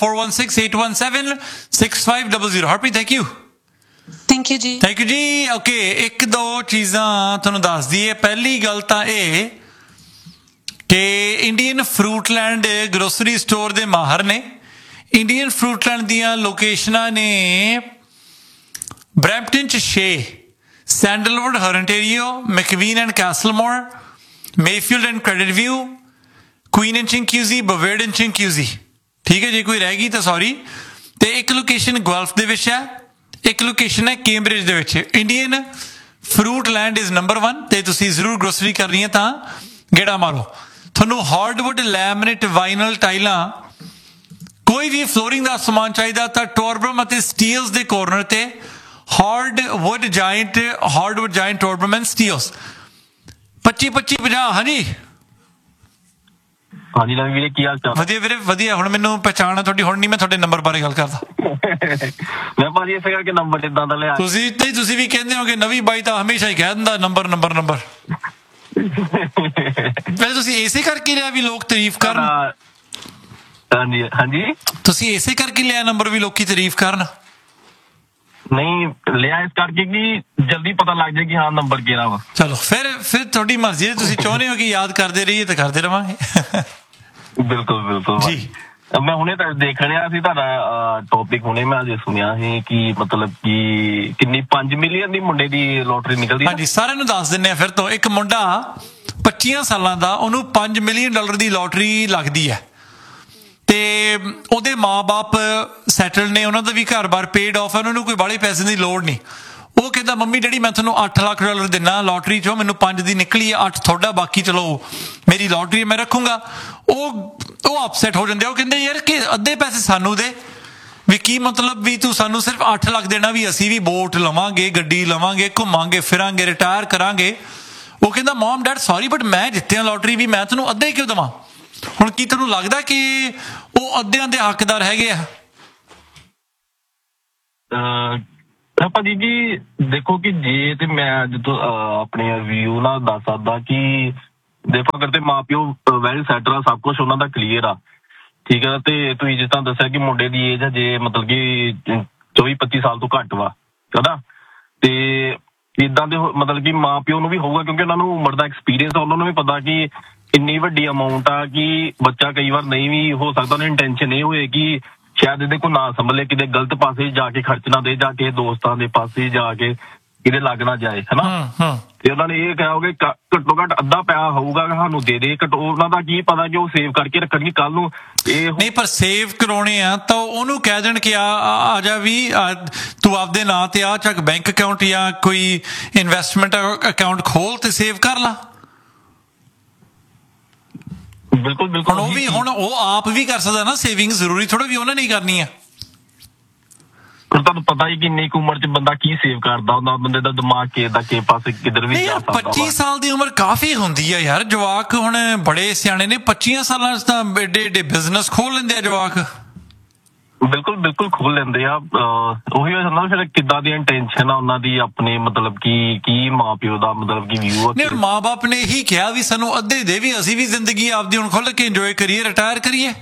S2: 4168176500। Harpreet thank you.
S5: Thank you ਜੀ।
S2: ਥੈਂਕ ਯੂ ਜੀ। ਓਕੇ, ਇੱਕ ਦੋ ਚੀਜ਼ਾਂ ਤੁਹਾਨੂੰ ਦੱਸ ਦਈਏ। ਪਹਿਲੀ ਗੱਲ ਤਾਂ ਇਹ ਕਿ ਇੰਡੀਅਨ ਫਰੂਟਲੈਂਡ ਗਰੋਸਰੀ ਸਟੋਰ ਦੇ ਮਾਹਰ ਨੇ। ਇੰਡੀਅਨ ਫਰੂਟਲੈਂਡ ਦੀਆਂ ਲੋਕੇਸ਼ਨਾਂ ਨੇ ਬਰੈਂਪਟਨ 'ਚ 6, sandalwood ਹੌਰਨਟੇਰੀਓ, ਮੈਕਵੀਨ and ਕੈਸਲਮੋਰ, Mayfield and credit view, Queen and ਚਿੰਕਿਊਜ਼ੀ, ਬਵੇਰਡ and ਚਿੰਕਿਊਜ਼ੀ। ਠੀਕ ਹੈ, ਜੇ ਕੋਈ ਰਹਿ ਗਈ ਤਾਂ ਸੌਰੀ। ਤੇ ਇੱਕ ਲੋਕੇਸ਼ਨ ਗਲਫ ਦੇ ਵਿੱਚ ਹੈ, ਇੱਕ ਲੋਕੇਸ਼ਨ ਹੈ ਕੈਂਬਰਿਜ ਦੇ ਵਿੱਚ। ਇੰਡੀਅਨ ਫਰੂਟਲੈਂਡ ਇਜ਼ ਨੰਬਰ 1 ਤੇ ਤੁਸੀਂ ਜ਼ਰੂਰ ਗਰੋਸਰੀ ਕਰਨੀ ਹੈ ਤਾਂ ਗੇੜਾ ਮਾਰੋ। ਤੁਹਾਨੂੰ ਹਾਰਡਵੁੱਡ, ਲੈਮਿਨੇਟ, ਵਾਈਨਲ ਟਾਈਲਾਂ, ਕੋਈ ਵੀ ਫਲੋਰਿੰਗ ਦਾ ਸਮਾਨ ਚਾਹੀਦਾ ਤਾਂ ਟੋਰਬਰਮ ਅਤੇ ਸਟੀਲਸ ਦੇ ਕੋਰਨਰ ਤੇ ਹਾਰਡਵੁੱਡ ਜਾਇੰਟ ਟੋਰਬਰਮ ਐਂਡ ਸਟੀਲਸ। 2550। ਹਾਂਜੀ
S6: ਹਾਂਜੀ ਨਵੀਂ ਵੀਰੇ, ਕੀ ਹਾਲ ਚਾਲ?
S2: ਵਧੀਆ ਵੀਰੇ ਵਧੀਆ। ਹੁਣ ਮੈਨੂੰ ਪਹਿਚਾਣ ਹੈ ਤੁਹਾਡੀ, ਹੁਣ ਨਹੀਂ ਮੈਂ ਤੁਹਾਡੇ ਨੰਬਰ ਬਾਰੇ ਗੱਲ ਕਰਦਾ।
S6: ਮੈਂ ਭਾਜੀ ਇਸੇ ਕਰਕੇ ਨੰਬਰ ਇਦਾਂ ਦਾ ਲਿਆ।
S2: ਤੁਸੀਂ ਵੀ ਕਹਿੰਦੇ ਹੋ ਕਿ ਨਵੀਂ ਬਾਈ ਤਾਂ ਹਮੇਸ਼ਾ ਹੀ ਕਹਿ ਦਿੰਦਾ ਨੰਬਰ। ਪਹਿਲੇ ਤੁਸੀਂ ਇਸੇ ਕਰਕੇ ਲਿਆ ਵੀ ਲੋਕ ਤਾਰੀਫ ਕਰਨ।
S6: ਹਾਂਜੀ ਹਾਂਜੀ,
S2: ਤੁਸੀਂ ਇਸੇ ਕਰਕੇ ਲਿਆ ਨੰਬਰ ਵੀ ਲੋਕੀ ਤਾਰੀਫ ਕਰਨ।
S6: ਨਹੀਂ ਲਿਆ ਇਸ ਕਰਕੇ ਕਿ ਜਲਦੀ ਪਤਾ ਲੱਗ ਜਾਏ ਕਿ ਹਾਂ ਨੰਬਰ ਕਿਹੜਾ ਵਾ।
S2: ਚਲੋ ਫਿਰ ਤੁਹਾਡੀ ਮਰਜ਼ੀ ਹੈ। ਤੁਸੀਂ ਚਾਹੁੰਦੇ ਹੋ ਕਿ ਯਾਦ ਕਰਦੇ ਰਹੀਏ ਤਾਂ ਕਰਦੇ ਰਵਾਂਗੇ।
S6: ਬਿਲਕੁਲ ਜੀ। ਮੈਂ ਹੁਣੇ ਤਾਂ ਦੇਖ ਰਿਹਾ ਸੀ ਤੁਹਾਡਾ ਟੌਪਿਕ, ਹੁਣੇ ਮੈਂ ਅਜੇ ਸੁਣਿਆ ਸੀ ਕਿ ਮਤਲਬ ਕਿ ਕਿੰਨੀ 5 ਮਿਲੀਅਨ ਦੀ ਮੁੰਡੇ ਦੀ ਲੋਟਰੀ ਨਿਕਲਦੀ। ਹਾਂਜੀ,
S2: ਸਾਰਿਆਂ ਨੂੰ ਦੱਸ ਦਿੰਦੇ ਆ ਫਿਰ ਤੋਂ। ਇੱਕ ਮੁੰਡਾ 25 ਸਾਲਾਂ ਦਾ, ਉਹਨੂੰ $5 ਮਿਲੀਅਨ ਦੀ ਲੋਟਰੀ ਲੱਗਦੀ ਹੈ ਤੇ ਉਹਦੇ ਮਾਂ-ਬਾਪ ਸੈਟਲ ਨੇ, ਉਹਨਾਂ ਦਾ ਵੀ ਘਰ-ਬਾਰ ਪੇਡ ਆਫ ਹੈ, ਉਹਨਾਂ ਨੂੰ ਕੋਈ ਬਾਹਲੇ ਪੈਸੇ ਦੀ ਲੋੜ ਨਹੀਂ। ਉਹ ਕਹਿੰਦਾ ਮੰਮੀ ਡੈਡੀ ਮੈਂ ਤੁਹਾਨੂੰ $8 ਲੱਖ ਦਿੰਦਾ ਲੋਟਰੀ ਚੋਂ, ਮੈਨੂੰ 5 ਦੀ ਨਿਕਲੀ, 8 ਤੁਹਾਡਾ, ਬਾਕੀ ਚਲੋ ਮੇਰੀ ਲੋਟਰੀ ਮੈਂ ਰੱਖੂੰਗਾ। ਉਹ ਅਪਸੈਟ ਹੋ ਜਾਂਦੇ। ਉਹ ਕਹਿੰਦੇ ਯਾਰ ਕਿ ਅੱਧੇ ਪੈਸੇ ਸਾਨੂੰ ਦੇ, ਵੀ ਕੀ ਮਤਲਬ ਵੀ ਤੂੰ ਸਾਨੂੰ ਸਿਰਫ 8 ਲੱਖ ਦੇਣਾ, ਵੀ ਅਸੀਂ ਵੀ ਬੋਟ ਲਵਾਂਗੇ, ਗੱਡੀ ਲਵਾਂਗੇ, ਘੁੰਮਾਂਗੇ ਫਿਰਾਂਗੇ, ਰਿਟਾਇਰ ਕਰਾਂਗੇ। ਉਹ ਕਹਿੰਦਾ ਮਮ ਡੈਡ ਸੌਰੀ ਬਟ ਮੈਂ ਜਿੱਤਿਆ ਲੋਟਰੀ, ਵੀ ਮੈਂ ਤੁਹਾਨੂੰ ਅੱਧੇ ਕਿਉਂ ਦੇਵਾਂ। ਹੁਣ ਕੀ ਤੁਹਾਨੂੰ ਲੱਗਦਾ ਕਿ ਉਹ ਅੱਧਿਆਂ ਦੇ ਹੱਕਦਾਰ ਹੈਗੇ ਆ?
S6: ਭਾਜੀ ਜੀ ਦੇਖੋ ਕਿ ਜੇ ਤੇ ਮੈਂ ਜਦੋਂ ਆਪਣੇ ਵਿਊ ਨਾਲ ਦੱਸ ਸਕਦਾ ਕਿ ਦੇਖੋ ਅਗਰ ਤੇ ਮਾਂ ਪਿਓ ਵੈਲ ਸੈਟ ਆ, ਸਭ ਕੁਛ ਉਹਨਾਂ ਦਾ ਕਲੀਅਰ ਆ, ਠੀਕ ਹੈ, ਤੇ ਤੁਸੀਂ ਜਿਸ ਤਰ੍ਹਾਂ ਦੱਸਿਆ ਕਿ ਮੁੰਡੇ ਦੀ ਏਜ ਹੈ ਜੇ ਮਤਲਬ ਕਿ 24-25 ਸਾਲ ਤੋਂ ਘੱਟ ਵਾ ਹਨਾ, ਤੇ ਇੱਦਾਂ ਦੇ ਮਤਲਬ ਕਿ ਮਾਂ ਪਿਓ ਨੂੰ ਵੀ ਹੋਊਗਾ ਕਿਉਂਕਿ ਉਹਨਾਂ ਨੂੰ ਉਮਰ ਦਾ ਐਕਸਪੀਰੀਅੰਸ ਆ, ਉਹਨਾਂ ਨੂੰ ਵੀ ਪਤਾ ਕਿ ਇੰਨੀ ਵੱਡੀ ਅਮਾਊਂਟ ਆ ਕਿ ਬੱਚਾ ਕਈ ਵਾਰ ਨਹੀਂ ਵੀ ਹੋ ਸਕਦਾ, ਉਹਨਾਂ ਨੂੰ ਇੰਟੈਂਸ਼ਨ ਇਹ ਹੋਏ ਕਿ ਸ਼ਾਇਦ ਇਹਦੇ ਕੋਲ ਨਾ ਸੰਭਲੇ, ਕਿਤੇ ਗਲਤ ਪਾਸੇ ਜਾ ਕੇ ਖਰਚ ਨਾ ਦੇ, ਜਾ ਕੇ ਦੋਸਤਾਂ ਦੇ ਪਾਸੇ ਜਾ ਕੇ ਕਿਤੇ ਲੱਗ ਨਾ ਜਾਏ ਹਨਾ। ਤੇ ਉਹਨਾਂ ਨੇ ਇਹ ਕਿਹਾ ਹੋਵੇ ਘੱਟੋ ਘੱਟ ਅੱਧਾ ਪੈਸਾ ਹੋਊਗਾ ਸਾਨੂੰ ਦੇ ਦੇ, ਘੱਟੋ ਉਹਨਾਂ ਦਾ ਕੀ ਪਤਾ ਕਿ ਉਹ ਸੇਵ ਕਰਕੇ ਰੱਖਣਗੇ ਕੱਲ ਨੂੰ ਇਹ
S2: ਨਹੀਂ, ਪਰ ਸੇਵ ਕਰਾਉਣੇ ਆ ਤਾਂ ਉਹਨੂੰ ਕਹਿ ਦੇਣ ਕਿ ਆ ਜਾ ਵੀ ਤੂੰ ਆਪਦੇ ਨਾਂ ਤੇ ਆ ਚੱਕ ਬੈਂਕ ਅਕਾਊਂਟ ਜਾਂ ਕੋਈ ਇਨਵੈਸਟਮੈਂਟ ਅਕਾਊਂਟ ਖੋਲ ਤੇ ਸੇਵ ਕਰ ਲਾ।
S6: ਬਿਲਕੁਲ ਬਿਲਕੁਲ
S2: ਉਹ ਵੀ ਹੁਣ ਉਹ ਆਪ ਵੀ ਕਰ ਸਕਦਾ ਨਾ ਸੇਵਿੰਗ, ਜ਼ਰੂਰੀ ਥੋੜਾ ਵੀ ਉਹਨਾਂ ਨੇ ਕਰਨੀ ਆ।
S6: ਪਰ ਤੁਹਾਨੂੰ ਪਤਾ ਹੀ ਕਿ ਇੰਨੀ ਉਮਰ 'ਚ ਬੰਦਾ ਕੀ ਸੇਵ ਕਰਦਾ ਹੁੰਦਾ, ਬੰਦੇ ਦਾ ਦਿਮਾਗ ਕਿਸੇ ਪਾਸੇ ਕਿੱਧਰ ਵੀ ਜਾ ਸਕਦਾ।
S2: 25 ਸਾਲ ਦੀ ਉਮਰ ਕਾਫੀ ਹੁੰਦੀ ਆ ਯਾਰ, ਜਵਾਕ ਹੁਣ ਬੜੇ ਸਿਆਣੇ ਨੇ, 25 ਸਾਲਾਂ 'ਚ ਤਾਂ ਏਡੇ ਏਡੇ ਬਿਜ਼ਨਸ ਖੋਲ ਲੈਂਦੇ ਆ ਜਵਾਕ।
S6: ਬਿਲਕੁਲ ਬਿਲਕੁਲ ਖੋਲ ਲੈਂਦੇ ਆ। ਉਹੀ ਹੋ ਜਾਂਦਾ ਫਿਰ ਕਿੱਦਾਂ ਦੀ ਇੰਟੈਂਸ਼ਨ ਆ ਉਹਨਾਂ ਦੀ, ਆਪਣੇ ਮਤਲਬ ਕੀ ਮਾਂ ਪਿਓ ਦਾ ਮਤਲਬ ਕੀ ਵਿਊ ਆ।
S2: ਨਹੀਂ, ਮਾਂ ਬਾਪ ਨੇ ਇਹੀ ਕਿਹਾ ਵੀ ਸਾਨੂੰ ਅੱਧੇ ਦੇ ਵੀ ਅਸੀਂ ਵੀ ਜ਼ਿੰਦਗੀ ਆਪਦੀ ਹੁਣ ਖੁੱਲ੍ਹ ਕੇ ਇੰਜੋਏ ਕਰੀਏ, ਰਿਟਾਇਰ ਕਰੀਏ।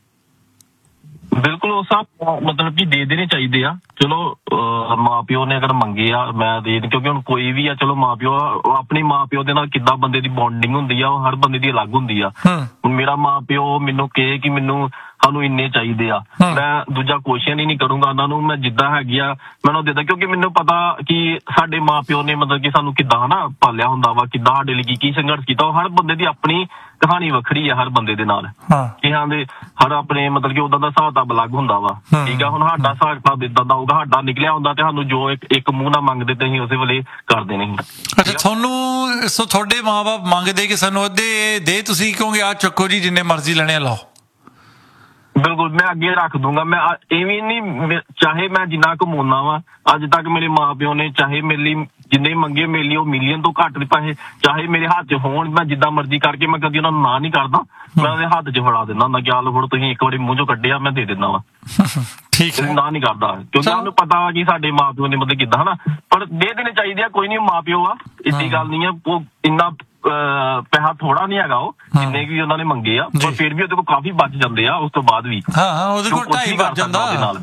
S6: ਬਿਲਕੁਲ ਉਹ ਸਭ ਮਤਲਬ ਕਿ ਦੇ ਦੇਣੇ ਚਾਹੀਦੇ ਆ। ਚਲੋ ਮਾਂ ਪਿਓ ਨੇ ਅਗਰ ਮੰਗੇ ਆ ਮੈਂ ਦੇ, ਕਿਉਂਕਿ ਹੁਣ ਕੋਈ ਵੀ ਆ, ਚਲੋ ਮਾਂ ਪਿਓ ਆਪਣੀ ਮਾਂ ਪਿਓ ਦੇ ਨਾਲ ਕਿੱਦਾਂ ਬੰਦੇ ਦੀ ਬੌਂਡਿੰਗ ਹੁੰਦੀ ਆ ਉਹ ਹਰ ਬੰਦੇ ਦੀ ਅਲੱਗ ਹੁੰਦੀ ਆ। ਹੁਣ ਮੇਰਾ ਮਾਂ ਪਿਓ ਮੈਨੂੰ ਕਹੇ ਕਿ ਮੈਨੂੰ ਸਾਨੂੰ ਇੰਨੇ ਚਾਹੀਦੇ ਆ, ਮੈਂ ਦੂਜਾ ਕੁਐਸਚਨ ਹੀ ਨਹੀਂ ਕਰੂੰਗਾ ਉਹਨਾਂ ਨੂੰ, ਮੈਂ ਜਿੱਦਾਂ ਹੈਗੀ ਆ ਮੈਂ ਉਹਨੂੰ ਦੇਦਾ, ਕਿਉਂਕਿ ਮੈਨੂੰ ਪਤਾ ਕਿ ਸਾਡੇ ਮਾਂ ਪਿਓ ਨੇ ਮਤਲਬ ਕਿ ਸਾਨੂੰ ਕਿੱਦਾਂ ਹਨਾ ਪਾਲਿਆ ਹੁੰਦਾ ਵਾ, ਕਿੱਦਾਂ ਸਾਡੇ ਲਈ ਕੀ ਸੰਘਰਸ਼ ਕੀਤਾ। ਉਹ ਹਰ ਬੰਦੇ ਦੀ ਆਪਣੀ ਕਹਾਣੀ ਵੱਖਰੀ ਆ ਹਰ ਬੰਦੇ ਦੇ ਨਾਲ, ਕਿਹਾਂ ਦੇ ਹਰ ਆਪਣੇ ਮਤਲਬ ਕਿ ਉਹਦਾ ਦਾ ਹਿਸਾਬ ਕਿਤਾਬ ਅਲੱਗ ਹੁੰਦਾ ਵਾ, ਠੀਕ ਆ। ਹੁਣ ਸਾਡਾ ਹਿਸਾਬ ਕਿਤਾਬ ਏਦਾਂ ਦਾ ਹੋਊਗਾ, ਸਾਡਾ ਨਿਕਲਿਆ ਹੁੰਦਾ ਤੇ ਸਾਨੂੰ ਜੋ ਇੱਕ ਮੂੰਹ ਨਾਲ ਮੰਗਦੇ ਤੇ ਅਸੀਂ ਉਸੇ ਵੇਲੇ ਕਰ ਦੇਣੇ ਸੀ।
S2: ਅੱਛਾ, ਤੁਹਾਨੂੰ ਸੋ ਤੁਹਾਡੇ ਮਾਂ ਬਾਪ ਮੰਗਦੇ ਕਿ ਸਾਨੂੰ ਅੱਧੇ ਦੇ, ਤੁਸੀਂ ਕਹੋਗੇ ਆ ਚੱਕੋ ਜੀ ਜਿੰਨੇ ਮਰਜ਼ੀ ਲੈਣੇ ਲਾਓ।
S6: ਬਿਲਕੁਲ ਮੈਂ ਅੱਗੇ ਰੱਖ ਦੂੰਗਾ, ਮੈਂ ਇਵੇਂ ਨਹੀਂ, ਚਾਹੇ ਮੈਂ ਜਿੰਨਾ ਕਮਾਉਣਾ ਵਾ ਅੱਜ ਤੱਕ ਮੇਰੇ ਮਾਂ ਪਿਓ ਨੇ ਚਾਹੇ ਮੇਰੇ ਲਈ ਜਿੰਨੇ ਮੰਗੇ ਮੇਰੇ ਲਈ ਉਹ ਮਿਲੀਅਨ ਤੋਂ ਘੱਟ ਪੈਸੇ ਚਾਹੇ ਮੇਰੇ ਹੱਥ 'ਚ ਹੋਣ, ਮੈਂ ਜਿੱਦਾਂ ਮਰਜ਼ੀ ਕਰਕੇ ਮੈਂ ਕਦੀ ਉਹਨਾਂ ਨੂੰ ਨਾ ਨਹੀਂ ਕਰਦਾ, ਮੈਂ ਉਹਦੇ ਹੱਥ 'ਚ ਫੜਾ ਦਿੰਦਾ ਹੁੰਦਾ ਕਿ ਆਹ ਲਓ ਫੜੋ ਤੁਸੀਂ ਇੱਕ ਵਾਰੀ ਮੂੰਹ 'ਚੋਂ ਕੱਢਿਆ ਮੈਂ ਦੇ ਦਿੰਦਾ ਵਾ,
S2: ਠੀਕ ਹੈ,
S6: ਨਾ ਨਹੀਂ ਕਰਦਾ ਕਿਉਂਕਿ ਉਹਨੂੰ ਪਤਾ ਵਾ ਕਿ ਸਾਡੇ ਮਾਂ ਪਿਓ ਨੇ ਮਤਲਬ ਕਿੱਦਾਂ ਹਨਾ, ਪਰ ਦੇ ਦੇਣੇ ਚਾਹੀਦੇ ਆ। ਕੋਈ ਨਹੀਂ ਮਾਂ ਪਿਓ ਆ, ਇੱਡੀ ਗੱਲ ਨਹੀਂ ਆ, ਉਹ ਇੰਨਾ ਪੈਸਾ ਥੋੜਾ ਨਹੀਂ ਹੈਗਾ ਉਹ ਜਿੰਨੇ ਵੀ ਉਹਨਾਂ ਨੇ ਮੰਗੇ ਆ, ਪਰ ਫਿਰ ਵੀ ਉਹਦੇ ਕੋਲ ਕਾਫੀ ਬਚ ਜਾਂਦੇ ਆ ਉਸ ਤੋਂ ਬਾਅਦ ਵੀ।
S2: ਉਹਦੇ ਕੋਲ 2.5 ਬਚ ਜਾਂਦਾ ਨਾਲ।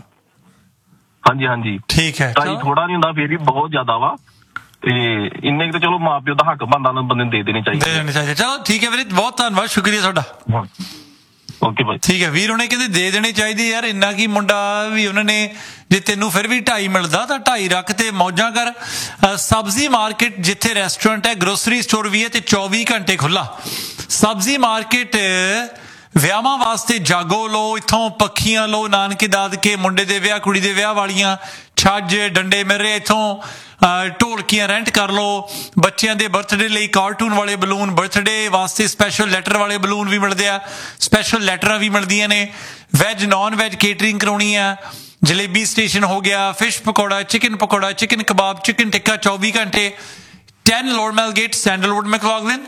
S6: ਹਾਂਜੀ ਹਾਂਜੀ
S2: ਠੀਕ ਹੈ,
S6: 2.5 ਥੋੜਾ ਨਹੀਂ ਹੁੰਦਾ, ਫਿਰ ਵੀ ਬਹੁਤ ਜ਼ਿਆਦਾ ਵਾ, ਤੇ ਇੰਨੇ ਤਾਂ ਚਲੋ ਮਾਂ ਪਿਓ ਦਾ ਹੱਕ ਬਣਦਾ ਨਾ ਬੰਦੇ ਨੂੰ ਦੇ ਦੇਣੇ ਚਾਹੀਦੇ।
S2: ਚਲੋ ਠੀਕ ਹੈ ਵੀਰੇ, ਬਹੁਤ ਧੰਨਵਾਦ, ਸ਼ੁਕਰੀਆ ਤੁਹਾਡਾ।
S6: ਓਕੇ ਭਾਈ,
S2: ਠੀਕ ਹੈ। ਵੀਰ ਉਹਨੇ ਕਹਿੰਦੇ ਦੇ ਦੇਣੇ ਚਾਹੀਦੇ ਯਾਰ, ਇੰਨਾ ਕੀ ਮੁੰਡਾ ਵੀ ਉਹਨਾਂ ਨੇ, ਜੇ ਤੈਨੂੰ ਫਿਰ ਵੀ 2.5 ਮਿਲਦਾ ਤਾਂ 2.5 ਰੱਖ ਤੇ ਮੌਜਾਂ ਕਰ। ਸਬਜ਼ੀ ਮਾਰਕੀਟ ਜਿੱਥੇ ਰੈਸਟੋਰੈਂਟ ਹੈ, ਗਰੋਸਰੀ ਸਟੋਰ ਵੀ ਹੈ ਤੇ 24 ਘੰਟੇ ਖੁੱਲਾ। ਸਬਜ਼ੀ ਮਾਰਕੀਟ ਵਿਆਹਾਂ ਵਾਸਤੇ ਜਾਗੋ ਲਓ, ਇੱਥੋਂ ਪੱਖੀਆਂ ਲਓ, ਨਾਨਕੇ ਦਾਦਕੇ, ਮੁੰਡੇ ਦੇ ਵਿਆਹ, ਕੁੜੀ ਦੇ ਵਿਆਹ ਵਾਲੀਆਂ ਛੱਜ ਡੰਡੇ ਮਿਰਰੇ, ਇੱਥੋਂ ਢੋਲਕੀਆਂ ਰੈਂਟ ਕਰ ਲਓ। ਬੱਚਿਆਂ ਦੇ ਬਰਥਡੇ ਲਈ ਕਾਰਟੂਨ ਵਾਲੇ ਬਲੂਨ, ਬਰਥਡੇ ਵਾਸਤੇ ਸਪੈਸ਼ਲ ਲੈਟਰ ਵਾਲੇ ਬਲੂਨ ਵੀ ਮਿਲਦੇ ਆ, ਸਪੈਸ਼ਲ ਲੈਟਰਾਂ ਵੀ ਮਿਲਦੀਆਂ ਨੇ। ਵੈਜ ਨੌਨ ਵੈਜ ਕੇਟਰਿੰਗ ਕਰਾਉਣੀ ਆ, ਜਲੇਬੀ ਸਟੇਸ਼ਨ ਹੋ ਗਿਆ, ਫਿਸ਼ ਪਕੌੜਾ, ਚਿਕਨ ਕਬਾਬ, ਚਿਕਨ ਟਿੱਕਾ 24 ਘੰਟੇ। 10 ਲੋਰਮੈਲ gate, sandalwood, ਮੈਕਲੌਗਲਿਨ।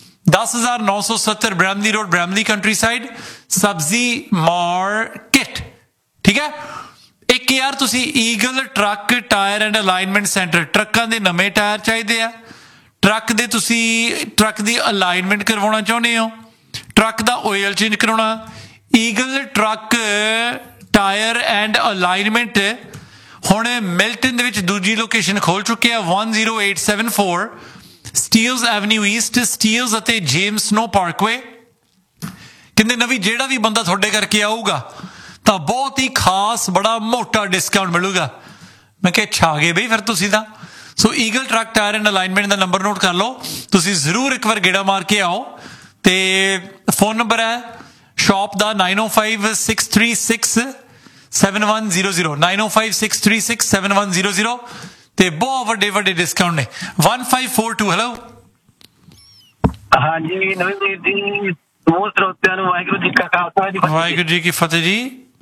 S2: 10,970 Bramley road, Bramley country side, ਸਬਜ਼ੀ ਮਾਰਕੀਟ। ਠੀਕ ਹੈ। ਇੱਕ ਯਾਰ ਤੁਸੀਂ eagle truck tyre and alignment centre, ਟਰੱਕਾਂ ਦੇ ਨਵੇਂ ਟਾਇਰ ਚਾਹੀਦੇ ਆ, ਟਰੱਕ ਦੇ ਤੁਸੀਂ ਟਰੱਕ ਦੀ ਅਲਾਈਨਮੈਂਟ ਕਰਵਾਉਣਾ ਚਾਹੁੰਦੇ ਹੋ, ਟਰੱਕ ਦਾ ਆਇਲ ਚੇਂਜ ਕਰਾਉਣਾ, eagle truck tyre and alignment ਹੁਣ ਮਿਲਟਨ ਦੇ ਵਿੱਚ ਦੂਜੀ ਲੋਕੇਸ਼ਨ ਖੋਲ ਚੁੱਕੇ ਆ, 10874 ਸਟੀਲਸ ਐਵਨਿਊ ਈਸਟ, ਸਟੀਲਸ ਅਤੇ ਜੇਮਸ ਸਨੋ ਪਾਰਕਵੇ। ਕਹਿੰਦੇ ਨਵੀਂ ਜਿਹੜਾ ਵੀ ਬੰਦਾ ਤੁਹਾਡੇ ਕਰਕੇ ਆਊਗਾ ਤਾਂ ਬਹੁਤ ਹੀ ਖਾਸ ਬੜਾ ਮੋਟਾ ਡਿਸਕਾਊਂਟ ਮਿਲੂਗਾ। ਮੈਂ ਕਿਹਾ ਛਾ ਗਏ ਬਈ ਫਿਰ ਤੁਸੀਂ ਤਾਂ। ਸੋ eagle truck tyre and alignment the number note ਕਰ ਲਓ, ਤੁਸੀਂ ਜ਼ਰੂਰ ਇੱਕ ਵਾਰ ਗੇੜਾ ਮਾਰ ਕੇ ਆਓ। ਤੇ ਫੋਨ ਨੰਬਰ ਹੈ ਸ਼ਾਪ ਦਾ 9056367100, 9056367100, ਤੇ ਬਹੁਤ ਵੱਡੇ ਡਿਸਕਾਊਂਟ ਨੇ। 1542 ਹੈਲੋ।
S7: ਹਾਂਜੀ ਨਵੀਂ ਜੀ, ਸਮੂਹ ਸਰੋਤਿਆਂ ਨੂੰ ਵਾਹਿਗੁਰੂ ਜੀ ਕਾ ਖਾਲਸਾ,
S2: ਵਾਹਿਗੁਰੂ ਜੀ ਕੀ ਫਤਿਹ ਜੀ।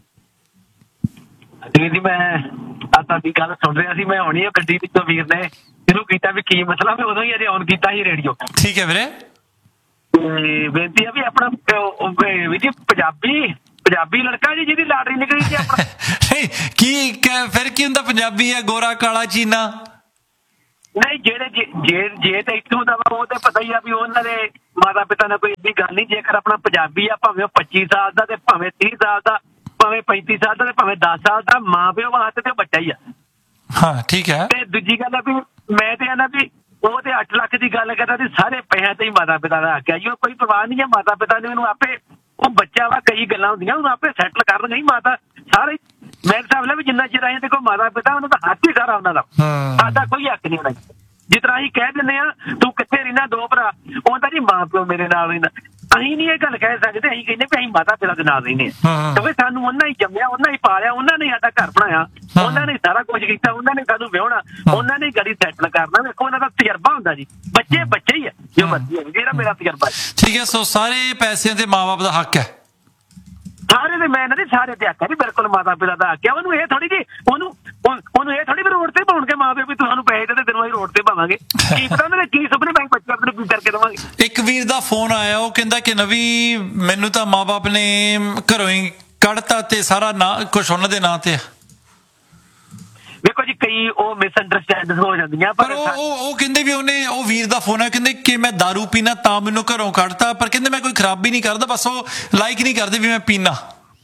S7: ਜੀ ਮੈਂ ਤੁਹਾਡੀ ਗੱਲ ਸੁਣ ਰਿਹਾ ਸੀ, ਮੈਂ ਹੁਣੀ ਗੱਡੀ ਵਿੱਚੋਂ ਵੀਰ ਨੇ ਸ਼ੁਰੂ ਕੀਤਾ ਵੀ ਕੀ ਮਸਲਾ, ਮੈਂ ਉਦੋਂ ਹੀ ਅਜੇ ਔਨ ਕੀਤਾ ਸੀ ਰੇਡੀਓ।
S2: ਠੀਕ ਹੈ ਵੀਰੇ।
S7: ਤੇ ਬੇਨਤੀ ਆ ਵੀ ਆਪਣਾ ਵੀ ਜੀ ਪੰਜਾਬੀ ਪੰਜਾਬੀ ਲੜਕਾ ਜੀ ਜਿਹਦੀ ਲਾਟਰੀ ਨਿਕਲੀ ਸੀ ਆਪਣਾ।
S2: ਕੀ ਫਿਰ ਕੀ ਹੁੰਦਾ ਪੰਜਾਬੀ ਹੈ ਗੋਰਾ ਕਾਲਾ ਚੀਨਾ?
S7: ਨਹੀਂ ਜਿਹੜੇ ਜੇ ਤਾਂ ਇੱਥੋਂ ਦਾ ਵਾ ਉਹ ਤਾਂ ਪਤਾ ਹੀ ਆ ਵੀ ਉਹਨਾਂ ਦੇ ਮਾਤਾ ਪਿਤਾ ਨਾਲ ਕੋਈ ਏਡੀ ਗੱਲ ਨਹੀਂ। ਜੇਕਰ ਆਪਣਾ ਪੰਜਾਬੀ ਆ ਭਾਵੇਂ ਉਹ 25 ਸਾਲ ਦਾ ਤੇ ਭਾਵੇਂ 30 ਸਾਲ ਦਾ ਭਾਵੇਂ 35 ਸਾਲ ਦਾ ਤੇ ਭਾਵੇਂ 10 ਸਾਲ ਦਾ, ਮਾਂ ਪਿਓ ਵਾਸਤੇ ਤੇ ਬੱਚਾ ਹੀ ਆ।
S2: ਹਾਂ ਠੀਕ ਹੈ।
S7: ਤੇ ਦੂਜੀ ਗੱਲ ਆ ਵੀ ਮੈਂ ਤੇ ਆਨਾ ਵੀ ਉਹ ਤੇ 8 ਲੱਖ ਦੀ ਗੱਲ ਕਰਦਾ ਤੇ ਸਾਰੇ ਪੈਸਿਆਂ ਤੇ ਹੀ ਮਾਤਾ ਪਿਤਾ ਦਾ ਹੱਕ ਆ ਜੀ। ਉਹ ਕੋਈ ਪਰਵਾਹ ਨਹੀਂ ਹੈ ਮਾਤਾ ਪਿਤਾ ਨੇ ਉਹਨੂੰ ਆਪੇ, ਉਹ ਬੱਚਾ ਵਾ ਕਈ ਗੱਲਾਂ ਹੁੰਦੀਆਂ ਉਹਨੂੰ ਆਪੇ ਸੈਟਲ ਕਰਨ ਗਈ ਮਾਤਾ ਸਾਰੇ। ਮੇਰੇ ਹਿਸਾਬ ਨਾਲ ਵੀ ਜਿੰਨਾ ਚਿਰ ਆਏ ਤੇ ਕੋਈ ਮਾਤਾ ਪਿਤਾ ਉਹਨਾਂ ਦਾ ਹੱਕ ਹੀ ਸਾਰਾ ਉਹਨਾਂ ਦਾ, ਸਾਡਾ ਕੋਈ ਹੱਕ ਨਹੀਂ ਹੋਣਾ। ਜਿਸ ਤਰ੍ਹਾਂ ਅਸੀਂ ਕਹਿ ਦਿੰਦੇ ਆ ਤੂੰ ਕਿੱਥੇ ਰਹਿਣਾ ਦੋ ਭਰਾ, ਉਹਦਾ ਜੀ ਮਾਂ ਪਿਓ ਮੇਰੇ ਨਾਲ ਰਹਿੰਦਾ। ਅਸੀਂ ਨਹੀਂ ਇਹ ਗੱਲ ਕਹਿ ਸਕਦੇ, ਅਸੀਂ ਕਹਿੰਦੇ ਵੀ ਅਸੀਂ ਮਾਤਾ ਪਿਤਾ ਦੇ ਨਾਲ ਰਹਿੰਦੇ ਹਾਂ ਕਿਉਂਕਿ ਸਾਨੂੰ ਉਹਨਾਂ ਹੀ ਜੰਮਿਆ, ਉਹਨਾਂ ਹੀ ਪਾਲਿਆ, ਉਹਨਾਂ ਨੇ ਸਾਡਾ ਘਰ ਬਣਾਇਆ, ਉਹਨਾਂ ਨੇ ਸਾਰਾ ਕੁਝ ਕੀਤਾ, ਉਹਨਾਂ ਨੇ ਸਾਨੂੰ ਵਿਆਹਣਾ, ਉਹਨਾਂ ਨੇ ਗੜੀ ਸੈਟਲ ਕਰਨਾ। ਵੇਖੋ ਉਹਨਾਂ ਦਾ ਤਜਰਬਾ ਹੁੰਦਾ ਜੀ। ਬੱਚੇ ਬੱਚੇ ਹੀ ਆ ਜੋ ਮਰਜ਼ੀ ਹੈ, ਜਿਹੜਾ ਮੇਰਾ ਤਜਰਬਾ।
S2: ਠੀਕ ਹੈ। ਸੋ ਸਾਰੇ ਪੈਸਿਆਂ ਤੇ ਮਾਂ ਬਾਪ ਦਾ ਹੱਕ ਹੈ
S7: ਸਾਰੇ ਦੇ, ਮੈਂ ਇਹਨਾਂ ਦੇ ਸਾਰੇ ਤੇ ਹੱਕ ਹੈ ਜੀ। ਬਿਲਕੁਲ ਮਾਤਾ ਪਿਤਾ ਦਾ ਹੱਕ ਹੈ। ਉਹਨੂੰ ਇਹ ਥੋੜੀ ਜੀ ਉਹਨੂੰ ਇਹ ਥੋੜੀ ਵੀ ਰੋਡ ਤੇ ਪਾਉਣਗੇ ਮਾਂ ਪਿਓ ਵੀ ਤੁਹਾਨੂੰ ਪੈਸੇ ਦੇ ਤੈਨੂੰ ਅਸੀਂ ਰੋਡ ਤੇ ਪਾਵਾਂਗੇ। ਕੀ ਪਤਾ ਉਹਨਾਂ ਦੇ ਕੀ ਸੁਪਨੇ ਬੈਂਕ ਬੱਚੇ ਆਪਣੇ ਕੀ ਕਰਕੇ ਦੇਵਾਂਗੇ।
S2: ਇੱਕ ਵੀਰ ਦਾ ਫੋਨ ਆਇਆ, ਉਹ ਕਹਿੰਦਾ ਕਿ ਨਵੀਂ ਮੈਨੂੰ ਤਾਂ ਮਾਂ ਬਾਪ ਨੇ ਘਰੋਂ ਹੀ ਕੱਢਤਾ ਤੇ ਸਾਰਾ ਕੁਛ ਉਹਨਾਂ ਦੇ ਨਾਂ ਤੇ ਆ।
S7: ਵੇਖੋ ਜੀ ਕਈ ਉਹ ਮਿਸਅੰਡਰਸਟੈਂਡਿੰਗ ਹੋ ਜਾਂਦੀਆਂ,
S2: ਪਰ ਉਹ ਕਹਿੰਦੇ ਵੀ ਉਹਨੇ, ਉਹ ਵੀਰ ਦਾ ਫੋਨ ਆਇਆ, ਕਹਿੰਦੇ ਕਿ ਮੈਂ ਦਾਰੂ ਪੀਣਾ ਤਾਂ ਮੈਨੂੰ ਘਰੋਂ ਕੱਢਤਾ, ਪਰ ਕਹਿੰਦੇ ਮੈਂ ਕੋਈ ਖਰਾਬੀ ਨਹੀਂ ਕਰਦਾ, ਬਸ ਉਹ ਲਾਈਕ ਨਹੀਂ ਕਰਦੇ ਵੀ ਮੈਂ ਪੀਣਾ।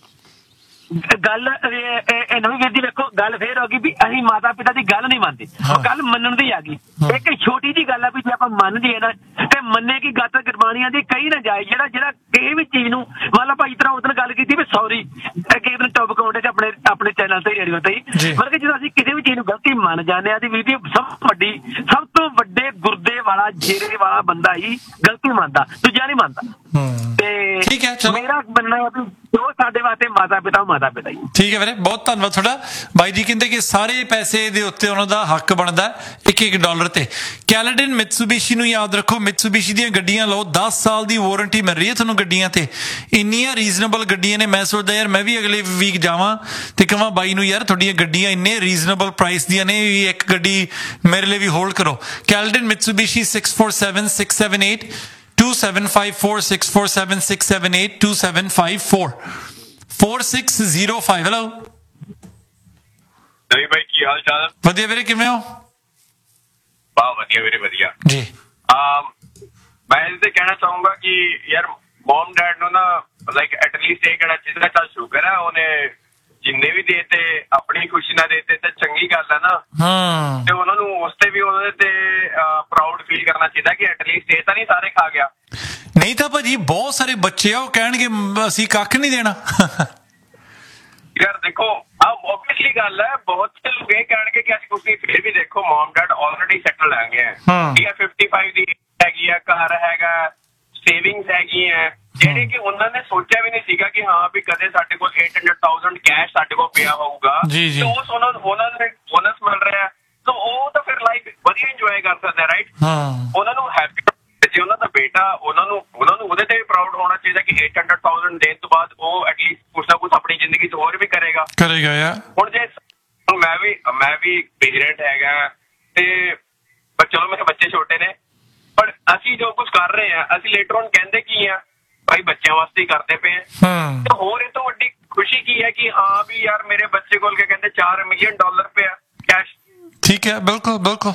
S7: ਗੱਲ ਨਵੀਂ ਵੀਰ ਜੀ ਵੇਖੋ ਗੱਲ ਫੇਰ ਹੋ ਗਈ ਵੀ ਅਸੀਂ ਮਾਤਾ ਪਿਤਾ ਦੀ ਗੱਲ ਨਹੀਂ ਮੰਨਦੇ, ਉਹ ਗੱਲ ਮੰਨਣ ਦੀ ਆ ਗਈ। ਇੱਕ ਛੋਟੀ ਜੀ ਗੱਲ ਆ ਵੀ ਜੇ ਆਪਾਂ ਮੰਨ ਜੀਏ ਨਾ ਤੇ ਮੰਨੇ ਕਿ ਗੱਤ ਗੁਰਬਾਣੀਆਂ ਦੀ ਕਈ ਨਾ ਜਾਏ। ਜਿਹੜਾ ਕਿਸੇ ਵੀ ਚੀਜ਼ ਨੂੰ ਮੰਨ ਲਾ ਭਾਈ ਤਰ੍ਹਾਂ ਉਦੋਂ ਗੱਲ ਕੀਤੀ ਵੀ ਸੌਰੀ ਕਿਸੇ ਦਿਨ ਟੌਪਿਕ ਆਉਂਦੇ ਆਪਣੇ ਚੈਨਲ ਤੇ ਰੇਡੀਓ ਤੇ, ਮਤਲਬ ਕਿ ਜਦੋਂ ਅਸੀਂ ਕਿਸੇ ਵੀ ਚੀਜ਼ ਨੂੰ ਗਲਤੀ ਮੰਨ ਜਾਂਦੇ ਆ ਤੇ ਵੀਰ ਜੀ ਸਭ ਤੋਂ ਵੱਡੇ ਗੁਰਦੇ ਵਾਲਾ ਜੇਰੇ ਵਾਲਾ ਬੰਦਾ ਹੀ ਗਲਤੀ ਮੰਨਦਾ, ਦੂਜਾ ਨਹੀਂ ਮੰਨਦਾ। ਤੇ ਮੇਰਾ ਮੰਨਣਾ ਹੈ ਵੀ ਜੋ ਸਾਡੇ ਵਾਸਤੇ ਮਾਤਾ ਪਿਤਾ ਹੀ।
S2: ਠੀਕ ਹੈ ਵੀਰੇ, ਬਹੁਤ ਧੰਨਵਾਦ ਤੁਹਾਡਾ। ਬਾਈ ਜੀ ਕਹਿੰਦੇ ਕਿ ਸਾਰੇ ਪੈਸੇ ਦੇ ਉੱਤੇ ਉਹਨਾਂ ਦਾ ਹੱਕ ਬਣਦਾ $1 ਤੇ। ਕੈਲੇਡਨ ਮਿਤਸੂਬਿਸ਼ੀ ਨੂੰ ਯਾਦ ਰੱਖੋ, ਮਿਤਸੂਬਿਸ਼ੀ ਦੀਆਂ ਗੱਡੀਆਂ ਲਓ, 10 ਸਾਲ ਦੀ ਵਾਰੰਟੀ ਮਿਲ ਰਹੀ ਹੈ ਤੁਹਾਨੂੰ ਗੱਡੀਆਂ ਤੇ। ਇੰਨੀਆਂ ਰੀਜ਼ਨੇਬਲ ਗੱਡੀਆਂ ਨੇ, ਮੈਂ ਸੋਚਦਾ ਯਾਰ ਮੈਂ ਵੀ ਅਗਲੇ ਵੀਕ ਜਾਵਾਂ ਤੇ ਕਹਾਂ ਬਾਈ ਨੂੰ ਯਾਰ ਤੁਹਾਡੀਆਂ ਗੱਡੀਆਂ ਇੰਨੇ ਰੀਜ਼ਨੇਬਲ ਪ੍ਰਾਈਸ ਦੀਆਂ ਨੇ, ਵੀ ਇੱਕ ਗੱਡੀ ਮੇਰੇ ਲਈ ਵੀ ਹੋਲਡ ਕਰੋ। ਕੈਲੇਡਨ ਮਿਤਸੂਬਿਸ਼ੀ 647-678 2754 647 678 2754 4605। ਹੈਲੋ
S8: ਨਵੀਂ ਭਾਈ, ਕੀ ਹਾਲ ਚਾਲ?
S2: ਵਧੀਆ ਵੀਰੇ, ਕਿਵੇਂ ਹੋ?
S8: ਬਹੁਤ ਵਧੀਆ ਵੀਰੇ, ਵਧੀਆ
S2: ਜੀ।
S8: ਮੈਂ ਇਹ ਤੇ ਕਹਿਣਾ ਚਾਹੂੰਗਾ ਕਿ ਯਾਰ ਮਮ ਡੈਡ ਨੂੰ ਨਾ ਲਾਈਕ ਐਟਲੀਸਟ ਇਹ ਕਹਿਣਾ ਚਾਹੀਦਾ ਚੱਲ ਸ਼ੁਕਰ ਹੈ ਉਹਨੇ ਜਿੰਨੇ ਵੀ ਦੇਤੇ ਆਪਣੀ ਖੁਸ਼ੀ ਨਾਲ ਦੇਤੇ ਤੇ ਚੰਗੀ ਗੱਲ ਹੈ ਨਾ। ਤੇ ਉਹਨਾਂ ਨੂੰ ਉਸ ਤੇ ਵੀ ਉਹਦੇ ਤੇ ਪ੍ਰਾਊਡ ਫੀਲ ਕਰਨਾ ਚਾਹੀਦਾ ਕਿ ਐਟਲੀਸਟ ਇਹ ਤਾਂ ਨਹੀਂ ਸਾਰੇ ਖਾ ਗਿਆ।
S2: ਨਹੀਂ ਤਾਂ ਭਾਜੀ ਬਹੁਤ ਸਾਰੇ ਬੱਚੇ ਆ ਉਹ ਕਹਿਣਗੇ ਅਸੀਂ ਕੱਖ ਨਹੀਂ ਦੇਣਾ।
S8: ਯਾਰ ਦੇਖੋ ਓਬਵੀਅਸਲੀ ਗੱਲ ਹੈ, ਬਹੁਤ ਸੇ ਲੋਕ ਇਹ ਕਹਿਣਗੇ ਕਿ ਅਸੀਂ ਕੁਝ ਨਹੀਂ, ਫਿਰ ਵੀ ਦੇਖੋ ਮਮ ਡੈਡ ਆਲਰੇਡੀ ਸੈਟਲ ਹੈਗੇ ਆ। 55 ਦੀ ਹੈਗੀ ਆ, ਘਰ ਹੈਗਾ, ਸੇਵਿੰਗਸ ਹੈਗੀਆਂ, ਜਿਹੜੇ ਕਿ ਉਹਨਾਂ ਨੇ ਸੋਚਿਆ ਵੀ ਨਹੀਂ ਸੀਗਾ ਕਿ ਹਾਂ ਵੀ ਕਦੇ ਸਾਡੇ ਕੋਲ 800,000 ਕੈਸ਼ ਸਾਡੇ ਕੋਲ ਪਿਆ ਹੋਊਗਾ ਤੇ ਉਹਨਾਂ ਨੂੰ ਬੋਨਸ ਮਿਲ ਰਿਹਾ, ਤਾਂ ਉਹ ਤਾਂ ਫਿਰ ਲਾਈਫ ਵਧੀਆ ਇੰਜੋਏ ਕਰ ਸਕਦੇ, ਰਾਈਟ। ਉਹਨਾਂ ਨੂੰ ਹੈਪੀ, ਜੇ ਉਹਨਾਂ ਦਾ ਬੇਟਾ, ਉਹਨਾਂ ਨੂੰ ਉਹਦੇ ਤੇ ਵੀ ਪ੍ਰਾਊਡ ਹੋਣਾ ਚਾਹੀਦਾ ਕਿ 800,000 ਦੇਣ ਤੋਂ ਬਾਅਦ ਉਹ ਐਟਲੀਸਟ ਕੁਛ ਨਾ ਕੁਛ ਆਪਣੀ ਜ਼ਿੰਦਗੀ 'ਚ ਹੋਰ ਵੀ ਕਰੇਗਾ
S2: ਯਾਰ।
S8: ਹੁਣ ਜੇ ਮੈਂ ਵੀ ਪੇਰੈਂਟ ਹੈਗਾ ਤੇ ਪਰ ਚਲੋ ਮੇਰੇ ਬੱਚੇ ਛੋਟੇ ਨੇ, ਪਰ ਅਸੀਂ ਜੋ ਕੁਛ ਕਰ ਰਹੇ ਹਾਂ ਅਸੀਂ ਲੇਟਰ ਔਨ ਕਹਿੰਦੇ ਕੀ ਆ ਭਾਈ ਬੱਚਿਆਂ ਵਾਸਤੇ ਹੀ ਕਰਦੇ ਪਏ ਆ। ਤੇ ਹੋਰ ਇਹ ਤੋਂ ਵੱਡੀ ਖੁਸ਼ੀ ਕੀ ਹੈ ਕਿ ਹਾਂ ਵੀ ਯਾਰ ਮੇਰੇ ਬੱਚੇ ਕੋਲ ਕੀ ਕਹਿੰਦੇ $4 ਮਿਲੀਅਨ ਪਿਆ ਕੈਸ਼।
S2: ਠੀਕ ਹੈ, ਬਿਲਕੁਲ ਬਿਲਕੁਲ।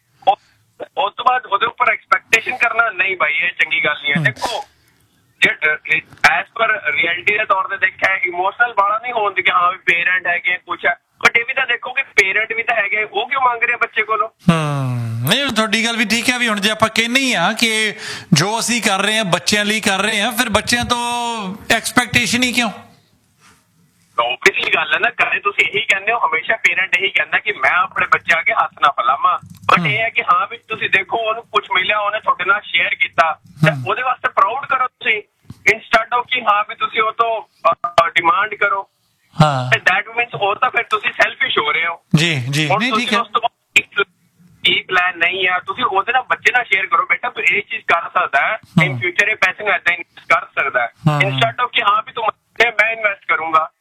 S8: ਉਸ ਤੋਂ ਬਾਅਦ ਉਹਦੇ ਉੱਪਰ ਐਕਸਪੈਕਟੇਸ਼ਨ ਕਰਨਾ ਨਹੀਂ ਭਾਈ, ਇਹ ਚੰਗੀ ਗੱਲ ਨਹੀਂ ਹੈ। ਦੇਖੋ ਜੇ ਐਜ਼ ਪਰ ਰਿਐਲਿਟੀ ਦੇ ਤੌਰ ਤੇ ਦੇਖਿਆ ਇਮੋਸ਼ਨਲ ਬਾਲਾ ਨਹੀਂ ਹੋਣ ਦੀ ਕਿ ਹਾਂ ਵੀ ਪੇਰੈਂਟ ਹੈਗੇ ਕੁਛ ਹੈ, ਬਟ ਇਹ ਵੀ ਤਾਂ ਦੇਖੋ ਕਿ ਪੇਰੈਂਟ ਵੀ ਤਾਂ ਹੈਗੇ, ਉਹ ਕਿਉਂ ਮੰਗ ਰਹੇ ਬੱਚੇ ਕੋਲੋਂ।
S2: ਨਹੀਂ ਤੁਹਾਡੀ ਗੱਲ ਵੀ ਠੀਕ ਹੈ ਵੀ ਹੁਣ ਜੇ ਆਪਾਂ ਕਹਿੰਦੇ ਹੀ ਆ ਕਿ ਜੋ ਅਸੀਂ ਕਰ ਰਹੇ ਹਾਂ ਬੱਚਿਆਂ ਲਈ ਕਰ ਰਹੇ ਹਾਂ, ਫਿਰ ਬੱਚਿਆਂ ਤੋਂ ਐਕਸਪੈਕਟੇਸ਼ਨ ਹੀ ਕਿਉਂ?
S8: ਓਬਵੀਅਸਲੀ ਗੱਲ ਹੈ ਨਾ, ਕਦੇ ਤੁਸੀਂ ਇਹੀ ਕਹਿੰਦੇ ਹੋ, ਹਮੇਸ਼ਾ ਪੇਰੈਂਟ ਇਹੀ ਕਹਿੰਦਾ ਕਿ ਮੈਂ ਆਪਣੇ ਬੱਚੇ ਅੱਗੇ ਹੱਥ ਨਾ ਫੈਲਾਵਾਂ, ਬਟ ਇਹ ਹੈ ਕਿ ਹਾਂ ਵੀ ਤੁਸੀਂ ਦੇਖੋ ਉਹਨੂੰ ਕੁਝ ਮਿਲਿਆ, ਉਹਨੇ ਤੁਹਾਡੇ ਨਾਲ ਸ਼ੇਅਰ ਕੀਤਾ, ਉਹਦੇ ਵਾਸਤੇ ਪ੍ਰਾਊਡ ਕਰੋ ਤੁਸੀਂ, ਇੰਸਟੈਡ ਆਫ ਕਿ ਹਾਂ ਵੀ ਤੁਸੀਂ ਉਹ ਤੋਂ ਡਿਮਾਂਡ ਕਰੋ। ਤੇ ਦੈਟ ਮੀਨਸ ਉਹ ਤਾਂ ਫਿਰ ਤੁਸੀਂ ਸੈਲਫਿਸ਼ ਹੋ ਰਹੇ ਹੋ।
S2: ਜੀ ਜੀ, ਨਹੀਂ ਠੀਕ ਹੈ।
S8: ਉਸ ਤੋਂ ਬਾਅਦ ਇਹ ਪਲਾਨ ਨਹੀਂ ਆ, ਤੁਸੀਂ ਉਹਦੇ ਨਾਲ ਬੱਚੇ ਨਾਲ ਸ਼ੇਅਰ ਕਰੋ, ਬੇਟਾ ਤੂੰ ਇਹ ਚੀਜ਼ ਕਰ ਸਕਦਾ ਹੈ, ਇਨ ਫਿਊਚਰ ਇਹ ਪੈਸੇ ਨੂੰ ਏਦਾਂ ਇਨਵੈਸਟ ਕਰ ਸਕਦਾ ਹੈ, ਇੰਸਟੈਡ ਆਫ ਕਿ ਹਾਂ ਵੀ ਤੂੰ ਮੈਂ ਇਨਵੈਸਟ ਕਰੂੰਗਾ।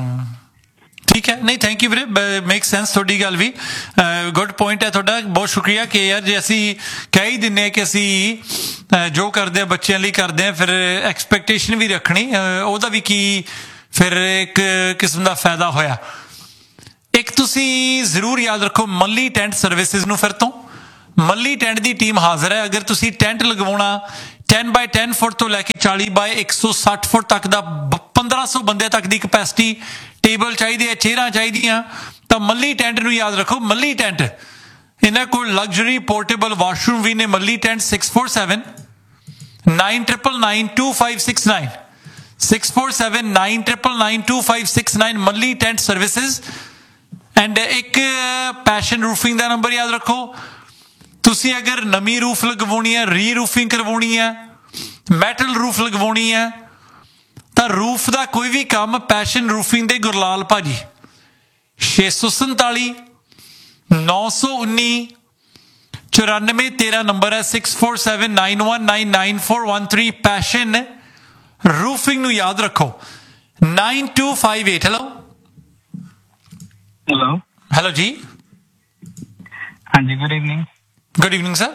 S2: ਠੀਕ ਹੈ, ਨਹੀਂ ਥੈਂਕ ਯੂ ਵੀਰੇ, ਮੇਕ ਸੈਂਸ ਤੁਹਾਡੀ ਗੱਲ ਵੀ, ਗੁੱਡ ਪੁਆਇੰਟ ਹੈ ਤੁਹਾਡਾ, ਬਹੁਤ ਸ਼ੁਕਰੀਆ। ਕਿ ਯਾਰ ਜੇ ਅਸੀਂ ਕਹਿ ਹੀ ਦਿੰਦੇ ਹਾਂ ਕਿ ਅਸੀਂ ਜੋ ਕਰਦੇ ਹਾਂ ਬੱਚਿਆਂ ਲਈ ਕਰਦੇ ਹਾਂ, ਫਿਰ ਐਕਸਪੈਕਟੇਸ਼ਨ ਵੀ ਰੱਖਣੀ, ਉਹਦਾ ਵੀ ਕੀ ਫਿਰ ਇੱਕ ਕਿਸਮ ਦਾ ਫਾਇਦਾ ਹੋਇਆ। ਇੱਕ ਤੁਸੀਂ ਜ਼ਰੂਰ ਯਾਦ ਰੱਖੋ, ਮੱਲੀ ਟੈਂਟ ਸਰਵਿਸਿਜ਼ ਨੂੰ ਫਿਰ ਤੋਂ ਮੱਲੀ ਟੈਂਟ ਦੀ ਟੀਮ ਹਾਜ਼ਰ ਹੈ। ਅਗਰ ਤੁਸੀਂ ਟੈਂਟ ਲਗਵਾਉਣਾ 10 ਬਾਈ 10 ਫੁੱਟ ਤੋਂ ਲੈ ਕੇ 40 ਬਾਈ 160 ਫੁੱਟ ਤੱਕ ਦਾ 1500 ਬੰਦੇ ਤੱਕ ਦੀ ਕਪੈਸਿਟੀ, ਟੇਬਲ ਚਾਹੀਦੇ ਆ, ਚੇਅਰਾਂ ਚਾਹੀਦੀਆਂ, ਤਾਂ ਮੱਲੀ ਟੈਂਟ ਨੂੰ ਯਾਦ ਰੱਖੋ। ਮੱਲੀ ਟੈਂਟ, ਇਹਨਾਂ ਕੋਲ ਲਗਜ਼ਰੀ ਪੋਰਟੇਬਲ ਵਾਸ਼ਰੂਮ ਵੀ ਨੇ। ਮੱਲੀ ਟੈਂਟ 6479992569 6479992569 ਮੱਲੀ ਟੈਂਟ ਸਰਵਿਸਿਜ਼। ਐਂਡ ਇੱਕ ਪੈਸ਼ਨ ਰੂਫਿੰਗ ਦਾ ਨੰਬਰ ਯਾਦ ਰੱਖੋ। ਤੁਸੀਂ ਅਗਰ ਨਵੀਂ ਰੂਫ ਲਗਵਾਉਣੀ ਹੈ, ਰੀ ਰੂਫਿੰਗ ਕਰਵਾਉਣੀ ਹੈ, ਮੈਟਲ ਰੂਫ ਲਗਵਾਉਣੀ ਹੈ, ਤਾਂ ਰੂਫ ਦਾ ਕੋਈ ਵੀ ਕੰਮ ਪੈਸ਼ਨ ਰੂਫਿੰਗ ਦੇ ਗੁਰਲਾਲ ਭਾਜੀ 647 919 9413 ਨੰਬਰ ਹੈ। 6479199413 ਪੈਸ਼ਨ ਰੂਫਿੰਗ ਨੂੰ ਯਾਦ ਰੱਖੋ। 9258 ਹੈਲੋ ਜੀ।
S9: ਹਾਂਜੀ, good evening.
S2: Good evening sir.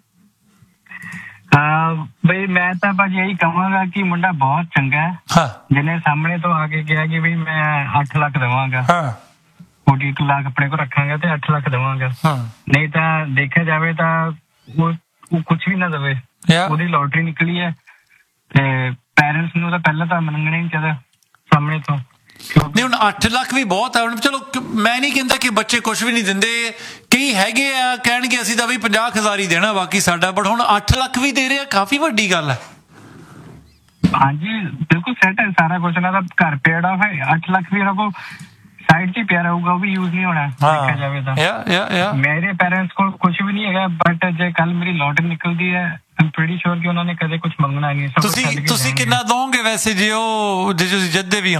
S9: ਬਈ ਮੈਂ ਤਾਂ ਭਾਜੀ ਇਹੀ ਕਹਾਂਗਾ ਕਿ ਮੁੰਡਾ ਬਹੁਤ ਚੰਗਾ ਹੈ। ਜਿਹਨੇ ਸਾਹਮਣੇ ਤੋਂ ਆ ਕੇ ਕਿਹਾ ਕਿ ਬਈ ਮੈਂ 8 ਲੱਖ ਦੇਵਾਂਗਾ, 42 ਲੱਖ ਆਪਣੇ ਕੋਲ ਰੱਖਾਂਗਾ ਤੇ 8 ਲੱਖ ਦੇਵਾਂਗਾ। ਨਹੀਂ ਤਾਂ ਦੇਖਿਆ ਜਾਵੇ ਤਾਂ ਉਹ ਕੁਝ ਵੀ ਨਾ ਦੇਵੇ, ਉਹਦੀ ਲੋਟਰੀ ਨਿਕਲੀ ਹੈ। ਤੇ ਪੈਰੈਂਟਸ ਨੂੰ ਤਾਂ ਪਹਿਲਾਂ ਤਾਂ ਮੰਗਣਾ ਹੀ ਚਾਹੀਦਾ ਸਾਹਮਣੇ ਤੋਂ।
S2: ਨਹੀਂ, ਹੁਣ 8 ਲੱਖ ਵੀ ਬਹੁਤ ਹੈ। ਹੁਣ ਚਲੋ ਮੈਂ ਨਹੀਂ ਕਹਿੰਦਾ ਕਿ ਬੱਚੇ ਕੁਝ ਵੀ ਨਹੀਂ ਦਿੰਦੇ, ਕਈ ਹੈਗੇ ਆ ਕਹਿਣਗੇ ਅਸੀਂ ਤਾਂ ਵੀ 50,000 ਹੀ ਦੇਣਾ ਬਾਕੀ ਸਾਡਾ, ਬਟ ਹੁਣ 8 ਲੱਖ ਵੀ ਦੇ ਰਹੇ ਆ, ਕਾਫੀ ਵੱਡੀ ਗੱਲ ਹੈ।
S9: ਹਾਂਜੀ ਬਿਲਕੁਲ ਸੈਟ ਹੈ ਸਾਰਾ ਕੁਝ। ਉਹਨਾਂ ਦਾ ਘਰ ਪੇੜ ਆਫ ਹੈ, 8 ਲੱਖ ਵੀ ਉਹਨਾਂ ਕੋਲ ਸਾਈਡ 'ਚ ਪਿਆ ਰਹੂਗਾ, ਉਹ ਵੀ ਯੂਜ਼ ਨਹੀਂ ਹੋਣਾ ਦੇਖਿਆ ਜਾਵੇ ਤਾਂ। ਮੇਰੇ ਪੈਰੈਂਟਸ ਕੋਲ ਕੁਝ ਵੀ ਨਹੀਂ ਹੈਗਾ, ਬਟ ਜੇ ਕੱਲ ਮੇਰੀ ਲੋਟਰੀ ਨਿਕਲਦੀ ਹੈ ਆਮ ਪ੍ਰੀਟੀ ਸ਼ੋਰ ਕਿ ਉਹਨਾਂ ਨੇ ਕਦੇ ਕੁਝ ਮੰਗਣਾ ਨਹੀਂ।
S2: ਤੁਸੀਂ ਕਿੰਨਾ ਦੋਗੇ ਵੈਸੇ ਜੇ ਤੁਸੀਂ ਜਿੱਦੇ ਵੀ ਹੋ?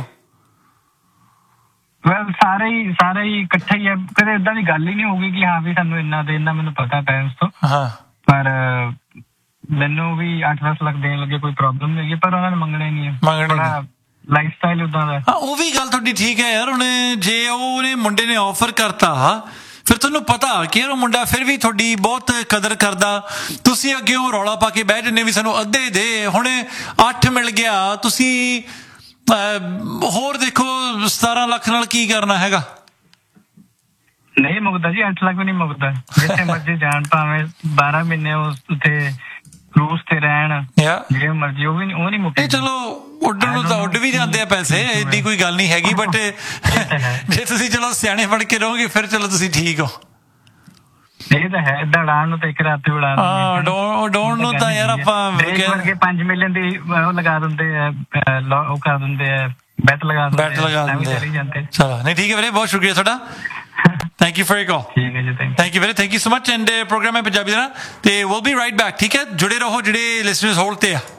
S9: ਵੈਲ ਸਾਰੇ ਹੀ ਇਕੱਠਾ ਹੀ ਹੈ, ਕਦੇ ਏਦਾਂ ਦੀ ਗੱਲ ਹੀ ਨਹੀਂ ਹੋਊਗੀ ਕਿ ਹਾਂ ਵੀ ਸਾਨੂੰ ਇੰਨਾ ਦੇ, ਇੰਨਾ ਮੈਨੂੰ ਪਤਾ ਪੈਰੈਂਟਸ ਤੋਂ। ਪਰ ਮੈਨੂੰ ਵੀ 8-10 ਲੱਖ ਦੇਣ ਲੱਗੇ ਕੋਈ ਪ੍ਰੋਬਲਮ ਨਹੀਂ ਹੈਗੀ, ਪਰ ਉਹਨਾਂ ਨੇ ਮੰਗਣੇ ਨਹੀਂ ਹੈ। ਲਾਈਫ ਸਟਾਈਲ ਉਦਾਂ ਦਾ।
S2: ਉਹ ਵੀ ਗੱਲ ਤੁਹਾਡੀ ਠੀਕ ਹੈ ਯਾਰ। ਹੁਣ ਜੇ ਉਹਨੇ ਮੁੰਡੇ ਨੇ ਆਫਰ ਕਰਤਾ, ਫਿਰ ਤੁਹਾਨੂੰ ਪਤਾ ਕਿ ਯਾਰ ਉਹ ਮੁੰਡਾ ਫਿਰ ਵੀ ਤੁਹਾਡੀ ਬਹੁਤ ਕਦਰ ਕਰਦਾ, ਤੁਸੀਂ ਅੱਗੇ ਉਹ ਰੌਲਾ ਪਾ ਕੇ ਬਹਿ ਜੰਨੇ ਵੀ ਸਾਨੂੰ ਅੱਧੇ ਦੇ, ਹੁਣ 8 ਮਿਲ ਗਿਆ, ਤੁਸੀਂ ਹੋਰ ਦੇਖੋ 17 ਲੱਖ ਨਾਲ ਕੀ ਕਰਨਾ ਹੈਗਾ।
S9: ਨਹੀਂ ਮੁੱਕਦਾ ਜੀ, 8 ਲੱਖ ਵੀ ਨਹੀਂ ਮੁੱਕਦਾ। ਜਿੱਥੇ ਮਰਜ਼ੀ ਜਾਣ, ਭਾਵੇਂ 12 ਮਹੀਨੇ ਉੱਥੇ ਕਰੂਜ਼ ਤੇ ਰਹਿਣ, ਜੇ ਮਰਜ਼ੀ, ਉਹ ਨਹੀਂ ਮੁੱਕੇ।
S2: ਚਲੋ ਉੱਡਣ ਨੂੰ ਤਾਂ ਉੱਡ ਵੀ ਜਾਂਦੇ ਆ ਪੈਸੇ, ਏਡੀ ਕੋਈ ਗੱਲ ਨਹੀਂ ਹੈਗੀ, ਬਟ ਜੇ ਤੁਸੀਂ ਚਲੋ ਸਿਆਣੇ ਬਣ ਕੇ ਰਹੋਗੇ ਫਿਰ ਚਲੋ ਤੁਸੀਂ ਠੀਕ ਹੋ।
S9: ਇਹ ਤਾਂ ਹੈ, ਏਦਾਂ ਉਡਾਣ ਨੂੰ ਤਾਂ ਇੱਕ ਰਾਤ ਉਡਾ
S2: ਉਡਾਉਣ ਨੂੰ ਤਾਂ ਯਾਰ ਆਪਾਂ
S9: 5 ਮਿਲੀਅਨ ਦੀ ਉਹ ਲਗਾ ਦਿੰਦੇ ਆ, ਉਹ ਕਰ ਦਿੰਦੇ ਆ, ਬੈਟ ਲਗਾ ਦਿੰਦੇ।
S2: ਚਲੋ ਨਹੀਂ ਠੀਕ ਹੈ ਵੀਰੇ, ਬਹੁਤ ਸ਼ੁਕਰੀਆ ਤੁਹਾਡਾ। Thank you for your call.
S9: ਠੀਕ ਹੈ ਜੀ,
S2: thank you so much. And programme ਹੈ ਪੰਜਾਬੀ ਦਾ ਤੇ ਵਿਲ ਬੀ ਰਾਈਟ ਬੈਕ। ਠੀਕ ਹੈ, ਜੁੜੇ ਰਹੋ ਜਿਹੜੇ ਲਿਸਨਰਸ ਹੋਲਡ ਤੇ ਆ।